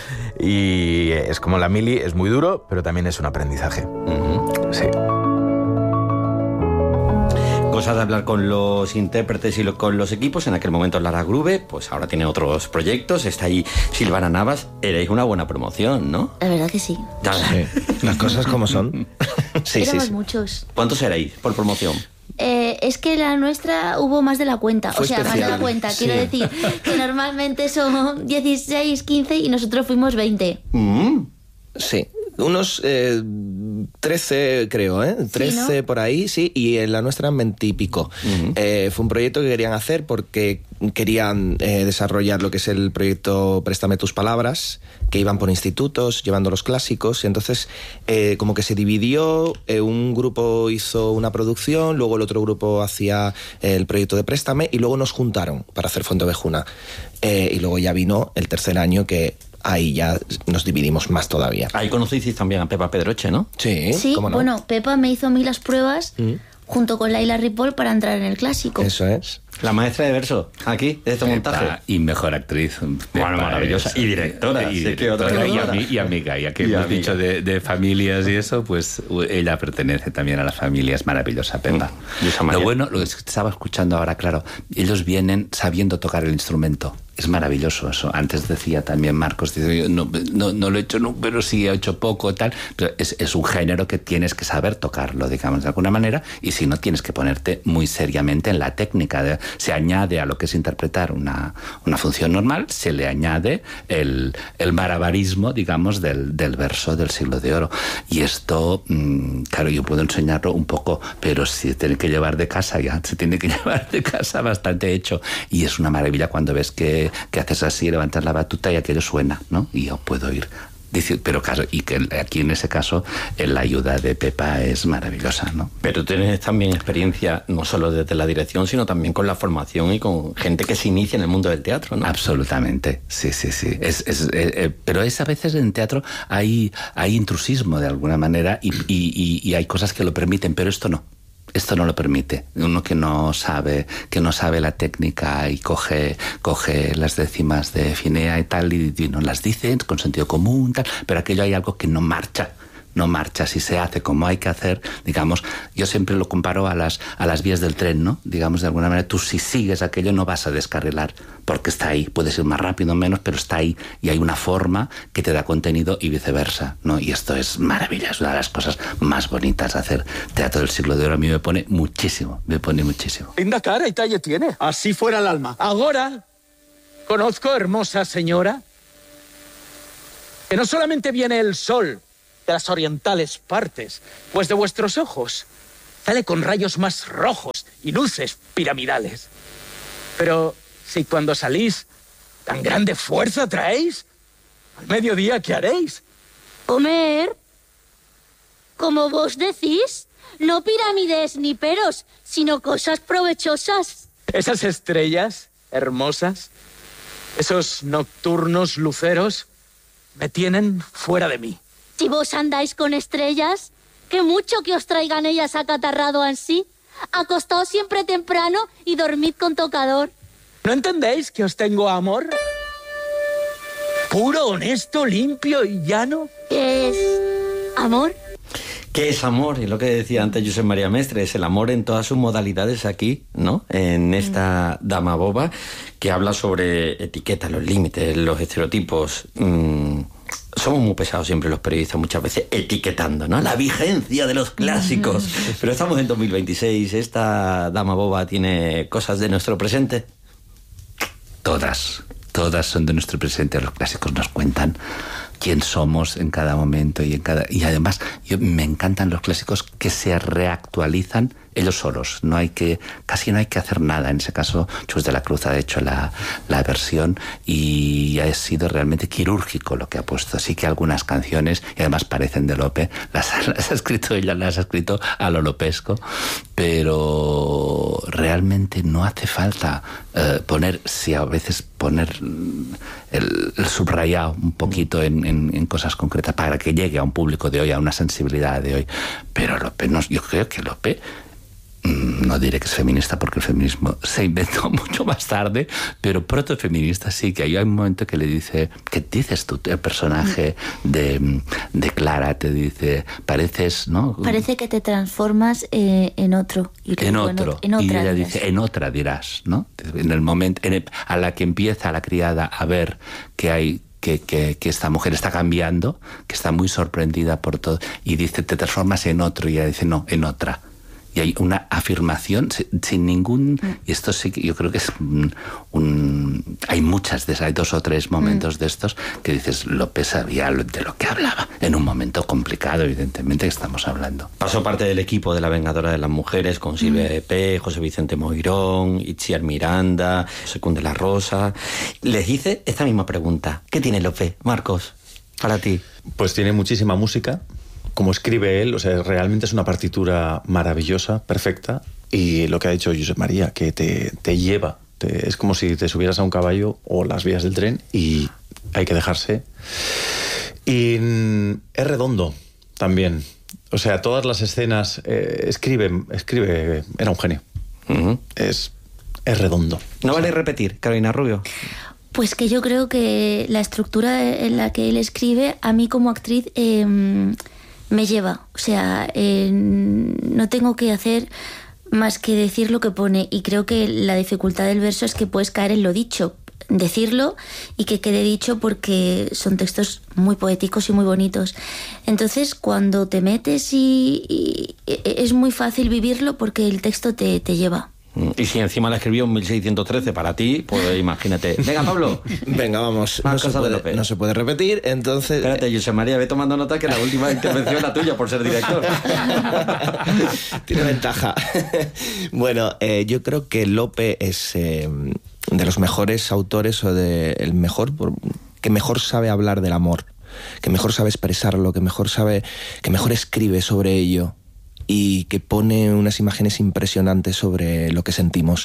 Speaker 14: Y es como la mili, es muy duro, pero también es un aprendizaje. Uh-huh. Sí.
Speaker 2: Cosas de hablar con los intérpretes y lo, con los equipos. En aquel momento Lara Grube, pues ahora tiene otros proyectos. Está ahí Silvana Navas. Erais una buena promoción, ¿no?
Speaker 12: La verdad que sí.
Speaker 13: sí. Las cosas como son.
Speaker 12: sí, Éramos sí, sí. muchos.
Speaker 2: ¿Cuántos erais por promoción?
Speaker 12: Eh, es que la nuestra hubo más de la cuenta.
Speaker 2: Fue
Speaker 12: o sea,
Speaker 2: especial.
Speaker 12: más de la cuenta.
Speaker 2: Sí.
Speaker 12: Quiero decir que normalmente son dieciséis, quince y nosotros fuimos veinte.
Speaker 2: Mm.
Speaker 13: Sí. Unos eh, trece, creo, ¿eh? trece sí, ¿no? por ahí, sí, y en la nuestra veinte y pico. Uh-huh. Eh, fue un proyecto que querían hacer porque querían eh, desarrollar lo que es el proyecto Préstame tus palabras, que iban por institutos llevando los clásicos, y entonces eh, como que se dividió, eh, un grupo hizo una producción, luego el otro grupo hacía el proyecto de Préstame, y luego nos juntaron para hacer Fuenteovejuna. Eh, y luego ya vino el tercer año que... Ahí ya nos dividimos más todavía.
Speaker 2: Ahí conocisteis también a Pepa Pedroche, ¿no?
Speaker 13: Sí,
Speaker 12: sí,
Speaker 13: ¿cómo no?
Speaker 12: Bueno, Pepa me hizo a mí las pruebas mm. junto con Laila Ripoll para entrar en el clásico.
Speaker 13: Eso es.
Speaker 2: La maestra de verso, aquí, de este
Speaker 11: Pepa,
Speaker 2: montaje.
Speaker 11: Y mejor actriz.
Speaker 2: Bueno, maravillosa. Es, y directora.
Speaker 11: Y,
Speaker 2: sí,
Speaker 11: directora,
Speaker 2: que otra
Speaker 11: y, ami, y amiga. Ya que y hemos amiga. dicho de, de familias y eso, pues ella pertenece también a la familia. Es maravillosa, Pepa. Mm. Lo bueno, lo que estaba escuchando ahora, claro, ellos vienen sabiendo tocar el instrumento. Es maravilloso eso. Antes decía también Marcos, dice, no, no, no lo he hecho nunca, pero sí he hecho poco, tal. Pero es, es un género que tienes que saber tocarlo, digamos, de alguna manera, y si no, tienes que ponerte muy seriamente en la técnica. De, se añade a lo que es interpretar una, una función normal, se le añade el, el malabarismo, digamos, del, del verso del Siglo de Oro. Y esto, mmm, claro, yo puedo enseñarlo un poco, pero si se tiene que llevar de casa, ya se tiene que llevar de casa bastante hecho. Y es una maravilla cuando ves que que haces así, levantas la batuta y aquello suena, ¿no? Y yo puedo ir Dice, pero claro, y que aquí en ese caso la ayuda de Pepa es maravillosa, ¿no?
Speaker 2: Pero tienes también experiencia no solo desde la dirección, sino también con la formación y con gente que se inicia en el mundo del teatro, ¿no?
Speaker 11: Absolutamente, sí, sí, sí. Es, es, eh, pero es a veces en teatro hay, hay intrusismo de alguna manera y, y, y hay cosas que lo permiten, pero esto no. Esto no lo permite. Uno que no sabe, que no sabe la técnica y coge, coge las décimas de finea y tal y, y nos las dice con sentido común, tal, pero aquello hay algo que no marcha. No marcha, si se hace como hay que hacer, digamos, yo siempre lo comparo a las, a las vías del tren, ¿no? Digamos, de alguna manera, tú si sigues aquello no vas a descarrilar, porque está ahí, puedes ir más rápido o menos, pero está ahí, y hay una forma que te da contenido y viceversa, ¿no? Y esto es maravilloso, una de las cosas más bonitas de hacer teatro del siglo de oro. A mí me pone muchísimo, me pone muchísimo.
Speaker 17: Linda cara y talle tiene, así fuera el alma. Ahora, conozco, hermosa señora, que no solamente viene el sol de las orientales partes, pues de vuestros ojos sale con rayos más rojos y luces piramidales. Pero si cuando salís tan grande fuerza traéis, al mediodía, ¿qué haréis?
Speaker 12: Comer. Como vos decís, no pirámides ni peros, sino cosas provechosas.
Speaker 17: Esas estrellas hermosas, esos nocturnos luceros, me tienen fuera de mí.
Speaker 12: Si vos andáis con estrellas, que mucho que os traigan ellas acatarrado ansí. Acostaos siempre temprano y dormid con tocador.
Speaker 17: ¿No entendéis que os tengo amor? Puro, honesto, limpio y llano.
Speaker 12: ¿Qué es amor?
Speaker 2: ¿Qué es amor? Y lo que decía antes Josep María Mestre, es el amor en todas sus modalidades aquí, ¿no? En esta Dama Boba, que habla sobre etiquetas, los límites, los estereotipos. Mmm, somos muy pesados siempre los periodistas, muchas veces etiquetando, ¿no? La vigencia de los clásicos. Pero estamos en dos mil veintiséis, ¿esta Dama Boba tiene cosas de nuestro presente?
Speaker 11: Todas, todas son de nuestro presente. Los clásicos nos cuentan quién somos en cada momento y en cada y además yo, me encantan los clásicos que se reactualizan ellos solos. No hay que casi no hay que hacer nada. En ese caso, Chus de la Cruz ha hecho la, la versión y ha sido realmente quirúrgico lo que ha puesto. Así que algunas canciones, y además parecen de Lope, las, las ha escrito ella, las ha escrito a lo lopesco, pero realmente no hace falta eh, poner, si a veces poner el, el subrayado un poquito en, en, en cosas concretas para que llegue a un público de hoy, a una sensibilidad de hoy. Pero Lope, no, yo creo que Lope, no diré que es feminista porque el feminismo se inventó mucho más tarde, pero protofeminista sí, que hay un momento que le dice, ¿qué dices tú? El personaje de, de Clara te dice, pareces, ¿no?
Speaker 12: Parece que te transformas eh, en otro. Y
Speaker 11: en
Speaker 12: luego,
Speaker 11: otro.
Speaker 12: En, en otra,
Speaker 11: y ella
Speaker 12: dirás.
Speaker 11: dice, en otra dirás, ¿no? En el momento, en el, a la que empieza la criada a ver que hay Que, que, que esta mujer está cambiando, que está muy sorprendida por todo, y dice, te transformas en otro, y ella dice, no, en otra. Y hay una afirmación sin, sin ningún... Y esto sí que yo creo que es un... un hay muchas de esas, hay dos o tres momentos mm. de estos que dices, Lope sabía de lo que hablaba, en un momento complicado, evidentemente, que estamos hablando.
Speaker 2: Pasó parte del equipo de La Vengadora de las Mujeres, con Silvia mm. P., José Vicente Moirón, Itziar Miranda, Secund de la Rosa. Les hice esta misma pregunta. ¿Qué tiene Lope, Marcos, para ti?
Speaker 14: Pues tiene muchísima música. Como escribe él, o sea, realmente es una partitura maravillosa, perfecta, y lo que ha dicho Josep María, que te, te lleva, te, es como si te subieras a un caballo o las vías del tren y hay que dejarse. Y es redondo también, o sea, todas las escenas, eh, escribe, escribe, era un genio, uh-huh. es, es redondo.
Speaker 2: ¿No vale repetir, Carolina Rubio?
Speaker 12: Pues que yo creo que la estructura en la que él escribe, a mí como actriz... Eh, me lleva, o sea, eh, no tengo que hacer más que decir lo que pone, y creo que la dificultad del verso es que puedes caer en lo dicho, decirlo y que quede dicho, porque son textos muy poéticos y muy bonitos. Entonces, cuando te metes y, y es muy fácil vivirlo porque el texto te, te lleva.
Speaker 2: Y si encima la escribió en mil seiscientos trece para ti, pues imagínate. Venga, Pablo.
Speaker 13: Venga, vamos. No se, puede, no se puede repetir, entonces...
Speaker 2: Espérate, Josep María, ve tomando nota que la última intervención es la tuya por ser director.
Speaker 13: Tiene ventaja. Bueno, eh, yo creo que Lope es eh, de los mejores autores, o de el mejor, que mejor sabe hablar del amor. que mejor sabe expresarlo, que mejor sabe, que mejor escribe sobre ello y que pone unas imágenes impresionantes sobre lo que sentimos.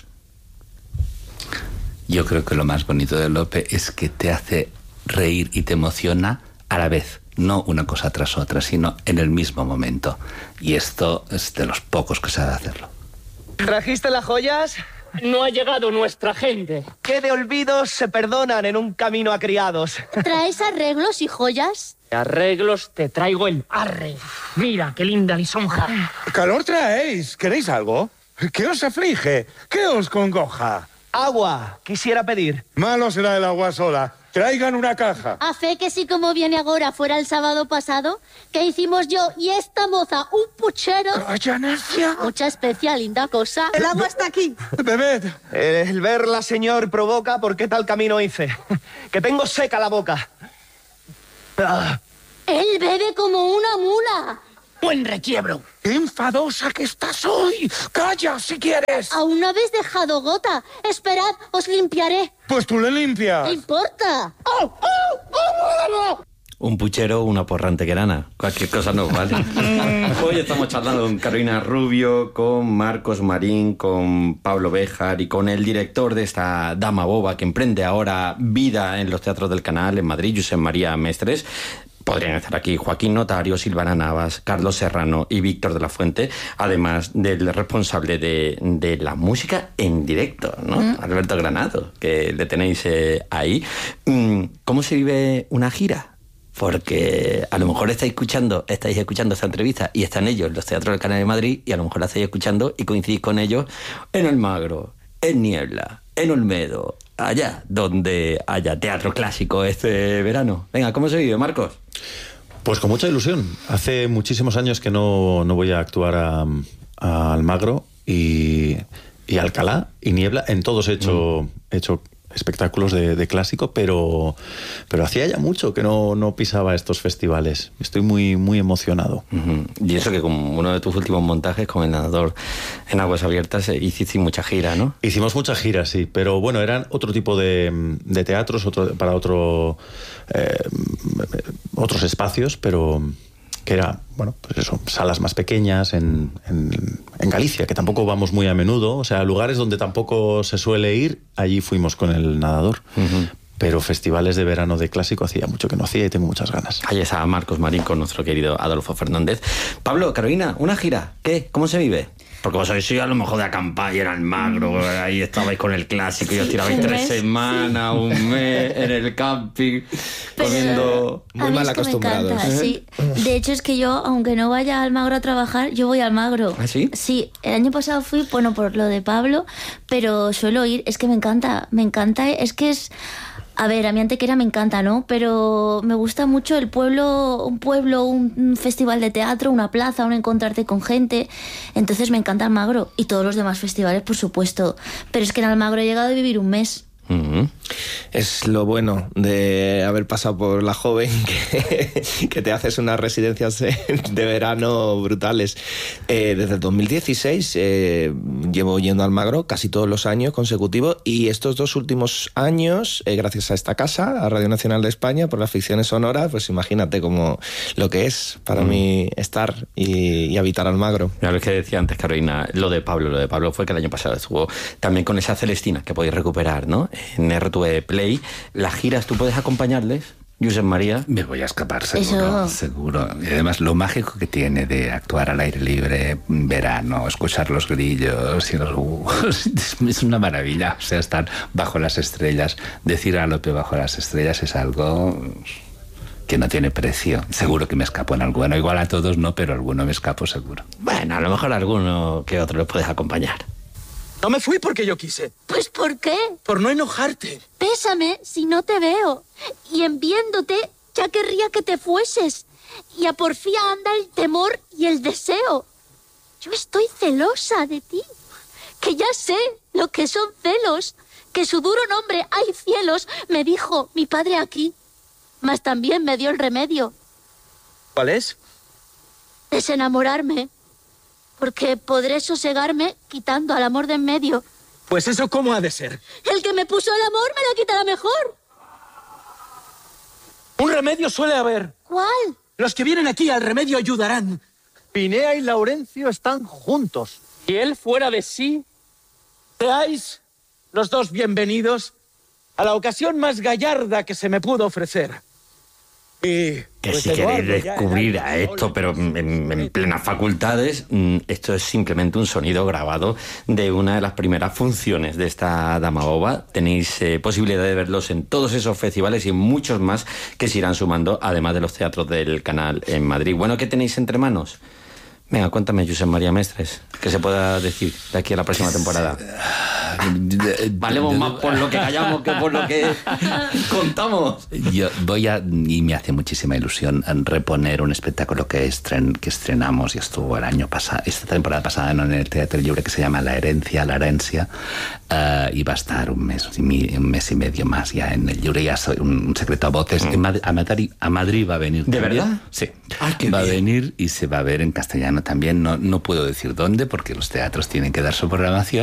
Speaker 11: Yo creo que lo más bonito de Lope es que te hace reír y te emociona a la vez. No una cosa tras otra, sino en el mismo momento. Y esto es de los pocos que sabe hacerlo.
Speaker 15: ¿Trajiste las joyas?
Speaker 17: No ha llegado nuestra gente.
Speaker 15: ¿Qué de olvidos se perdonan en un camino a criados?
Speaker 12: ¿Traes arreglos y joyas?
Speaker 17: Arreglos, te traigo el arre. Mira, qué linda lisonja.
Speaker 10: ¿Calor traéis? ¿Queréis algo? ¿Qué os aflige? ¿Qué os congoja?
Speaker 15: Agua, quisiera pedir.
Speaker 10: Malo será el agua sola. Traigan una caja.
Speaker 12: A fe que sí, como viene ahora, fuera el sábado pasado, que hicimos yo y esta moza un puchero.
Speaker 10: ¡Calla, necia!
Speaker 12: Mucha especial, linda cosa.
Speaker 15: El agua está aquí.
Speaker 10: Bebed.
Speaker 15: El verla, señor, provoca porque tal camino hice. Que tengo seca la boca.
Speaker 12: Ah. Él bebe como una mula.
Speaker 17: Buen requiebro.
Speaker 10: ¡Qué enfadosa que estás hoy! ¡Calla, si quieres!
Speaker 12: Aún no habéis dejado gota. Esperad, os limpiaré.
Speaker 10: Pues tú le limpias.
Speaker 12: ¿Qué importa?
Speaker 17: ¡Oh, oh, oh, oh!
Speaker 2: Un puchero, una porra antequerana. Cualquier cosa nos vale. Hoy estamos charlando con Carolina Rubio, con Marcos Marín, con Pablo Béjar y con el director de esta Dama Boba que emprende ahora vida en los teatros del Canal en Madrid, Josep María Mestres. Podrían estar aquí Joaquín Notario, Silvana Navas, Carlos Serrano y Víctor de la Fuente, además del responsable de, de la música en directo, ¿no? Mm. Alberto Granado, que le tenéis eh, ahí. ¿Cómo se vive una gira? Porque a lo mejor estáis escuchando, estáis escuchando esta entrevista y están ellos en los teatros del Canal de Madrid y a lo mejor la estáis escuchando y coincidís con ellos en Almagro, en Niebla, en Olmedo, allá donde haya teatro clásico este verano. Venga, ¿cómo se vive, Marcos?
Speaker 14: Pues con mucha ilusión. Hace muchísimos años que no, no voy a actuar a, a Almagro y, y Alcalá y Niebla. En todos he hecho, mm. he hecho espectáculos de, de clásico, pero, pero hacía ya mucho que no, no pisaba estos festivales. Estoy muy, muy emocionado.
Speaker 2: Uh-huh. Y eso que con uno de tus últimos montajes, como el nadador en aguas abiertas, hiciste mucha gira, ¿no?
Speaker 14: Hicimos mucha gira, sí, pero bueno, eran otro tipo de, de teatros, otro, para otro, eh, otros espacios, pero que era, bueno, pues eso, salas más pequeñas en, en, en Galicia, que tampoco vamos muy a menudo, o sea, lugares donde tampoco se suele ir, allí fuimos con el nadador. Uh-huh. Pero festivales de verano de clásico hacía mucho que no hacía y tengo muchas ganas.
Speaker 2: Ahí está Marcos Marín con nuestro querido Adolfo Fernández. Pablo, Carolina, ¿una gira? ¿Qué? ¿Cómo se vive? Porque vos sois a lo mejor de acampar y en Almagro, ahí estabais con el clásico y os tirabais tres semanas, un mes en el camping, pero comiendo...
Speaker 13: Muy mal acostumbrados.
Speaker 12: Me encanta, sí. De hecho, es que yo, aunque no vaya a Almagro a trabajar, yo voy a Almagro.
Speaker 2: ¿Ah, sí?
Speaker 12: Sí, el año pasado fui, bueno, por lo de Pablo, pero suelo ir, es que me encanta, me encanta, es que es... A ver, a mí Antequera me encanta, ¿no? Pero me gusta mucho el pueblo, un pueblo, un festival de teatro, una plaza, un encontrarte con gente. Entonces me encanta Almagro y todos los demás festivales, por supuesto. Pero es que en Almagro he llegado a vivir un mes.
Speaker 13: Uh-huh. Es lo bueno de haber pasado por la joven, que, que te haces unas residencias de verano brutales. Eh, desde el dos mil dieciséis eh, llevo yendo a Almagro casi todos los años consecutivos y estos dos últimos años, eh, gracias a esta casa, a Radio Nacional de España, por las ficciones sonoras, pues imagínate como lo que es para uh-huh. mí estar y, y habitar Almagro.
Speaker 2: Mira lo que decía antes Carolina, lo de Pablo, lo de Pablo fue que el año pasado estuvo también con esa Celestina que podéis recuperar, ¿no? En R T V Play. Las giras, ¿tú puedes acompañarles, Josep María?
Speaker 11: Me voy a escapar, seguro, Eso. seguro. Y además, lo mágico que tiene de actuar al aire libre, verano, escuchar los grillos y los búhos, es una maravilla. O sea, estar bajo las estrellas, decir a Lope bajo las estrellas es algo que no tiene precio. Seguro que me escapo en alguno. Igual a todos no, pero alguno me escapo seguro.
Speaker 2: Bueno, a lo mejor alguno que otro les puedes acompañar.
Speaker 17: No me fui porque yo quise.
Speaker 12: ¿Pues por qué?
Speaker 17: Por no enojarte.
Speaker 12: Pésame si no te veo. Y en viéndote ya querría que te fueses. Y a porfía anda el temor y el deseo. Yo estoy celosa de ti. Que ya sé lo que son celos. Que su duro nombre, hay cielos, me dijo mi padre aquí. Mas también me dio el remedio.
Speaker 17: ¿Cuál es?
Speaker 12: Desenamorarme. Porque podré sosegarme quitando al amor de en medio.
Speaker 17: Pues eso, ¿cómo ha de ser?
Speaker 12: El que me puso el amor me lo quitará mejor.
Speaker 17: Un remedio suele haber.
Speaker 12: ¿Cuál?
Speaker 17: Los que vienen aquí al remedio ayudarán. Pinea y Laurencio están juntos.
Speaker 16: Y él fuera de sí.
Speaker 17: Seáis los dos bienvenidos a la ocasión más gallarda que se me pudo ofrecer. Y,
Speaker 2: Que
Speaker 17: pues,
Speaker 2: si
Speaker 17: Eduardo,
Speaker 2: queréis
Speaker 17: ya
Speaker 2: descubrir
Speaker 17: era-
Speaker 2: a esto, pero en, en plenas facultades, mm, esto es simplemente un sonido grabado de una de las primeras funciones de esta Dama Boba. Tenéis eh, posibilidad de verlos en todos esos festivales y en muchos más que se irán sumando, además de los teatros del canal en Madrid. Bueno, ¿qué tenéis entre manos? Venga, cuéntame, Josep María Mestres, que se pueda decir de aquí a la próxima temporada. Valemos más por lo que callamos que por lo que contamos.
Speaker 11: Yo voy a, y me hace muchísima ilusión, reponer un espectáculo que, estren, que estrenamos y estuvo el año pasado, esta temporada pasada en el Teatro Lliure, que se llama La Herencia, La Herencia, uh, y va a estar un mes, un mes y medio más ya en el Lliure. Ya soy un, un secreto a voces. Mm. En Madrid, a, Madrid, a Madrid va a venir.
Speaker 2: ¿De
Speaker 11: también.
Speaker 2: verdad?
Speaker 11: Sí.
Speaker 2: Ay, qué
Speaker 11: va
Speaker 2: bien.
Speaker 11: a venir y se va a ver en castellano también. No, no puedo decir dónde porque los teatros tienen que dar su programación.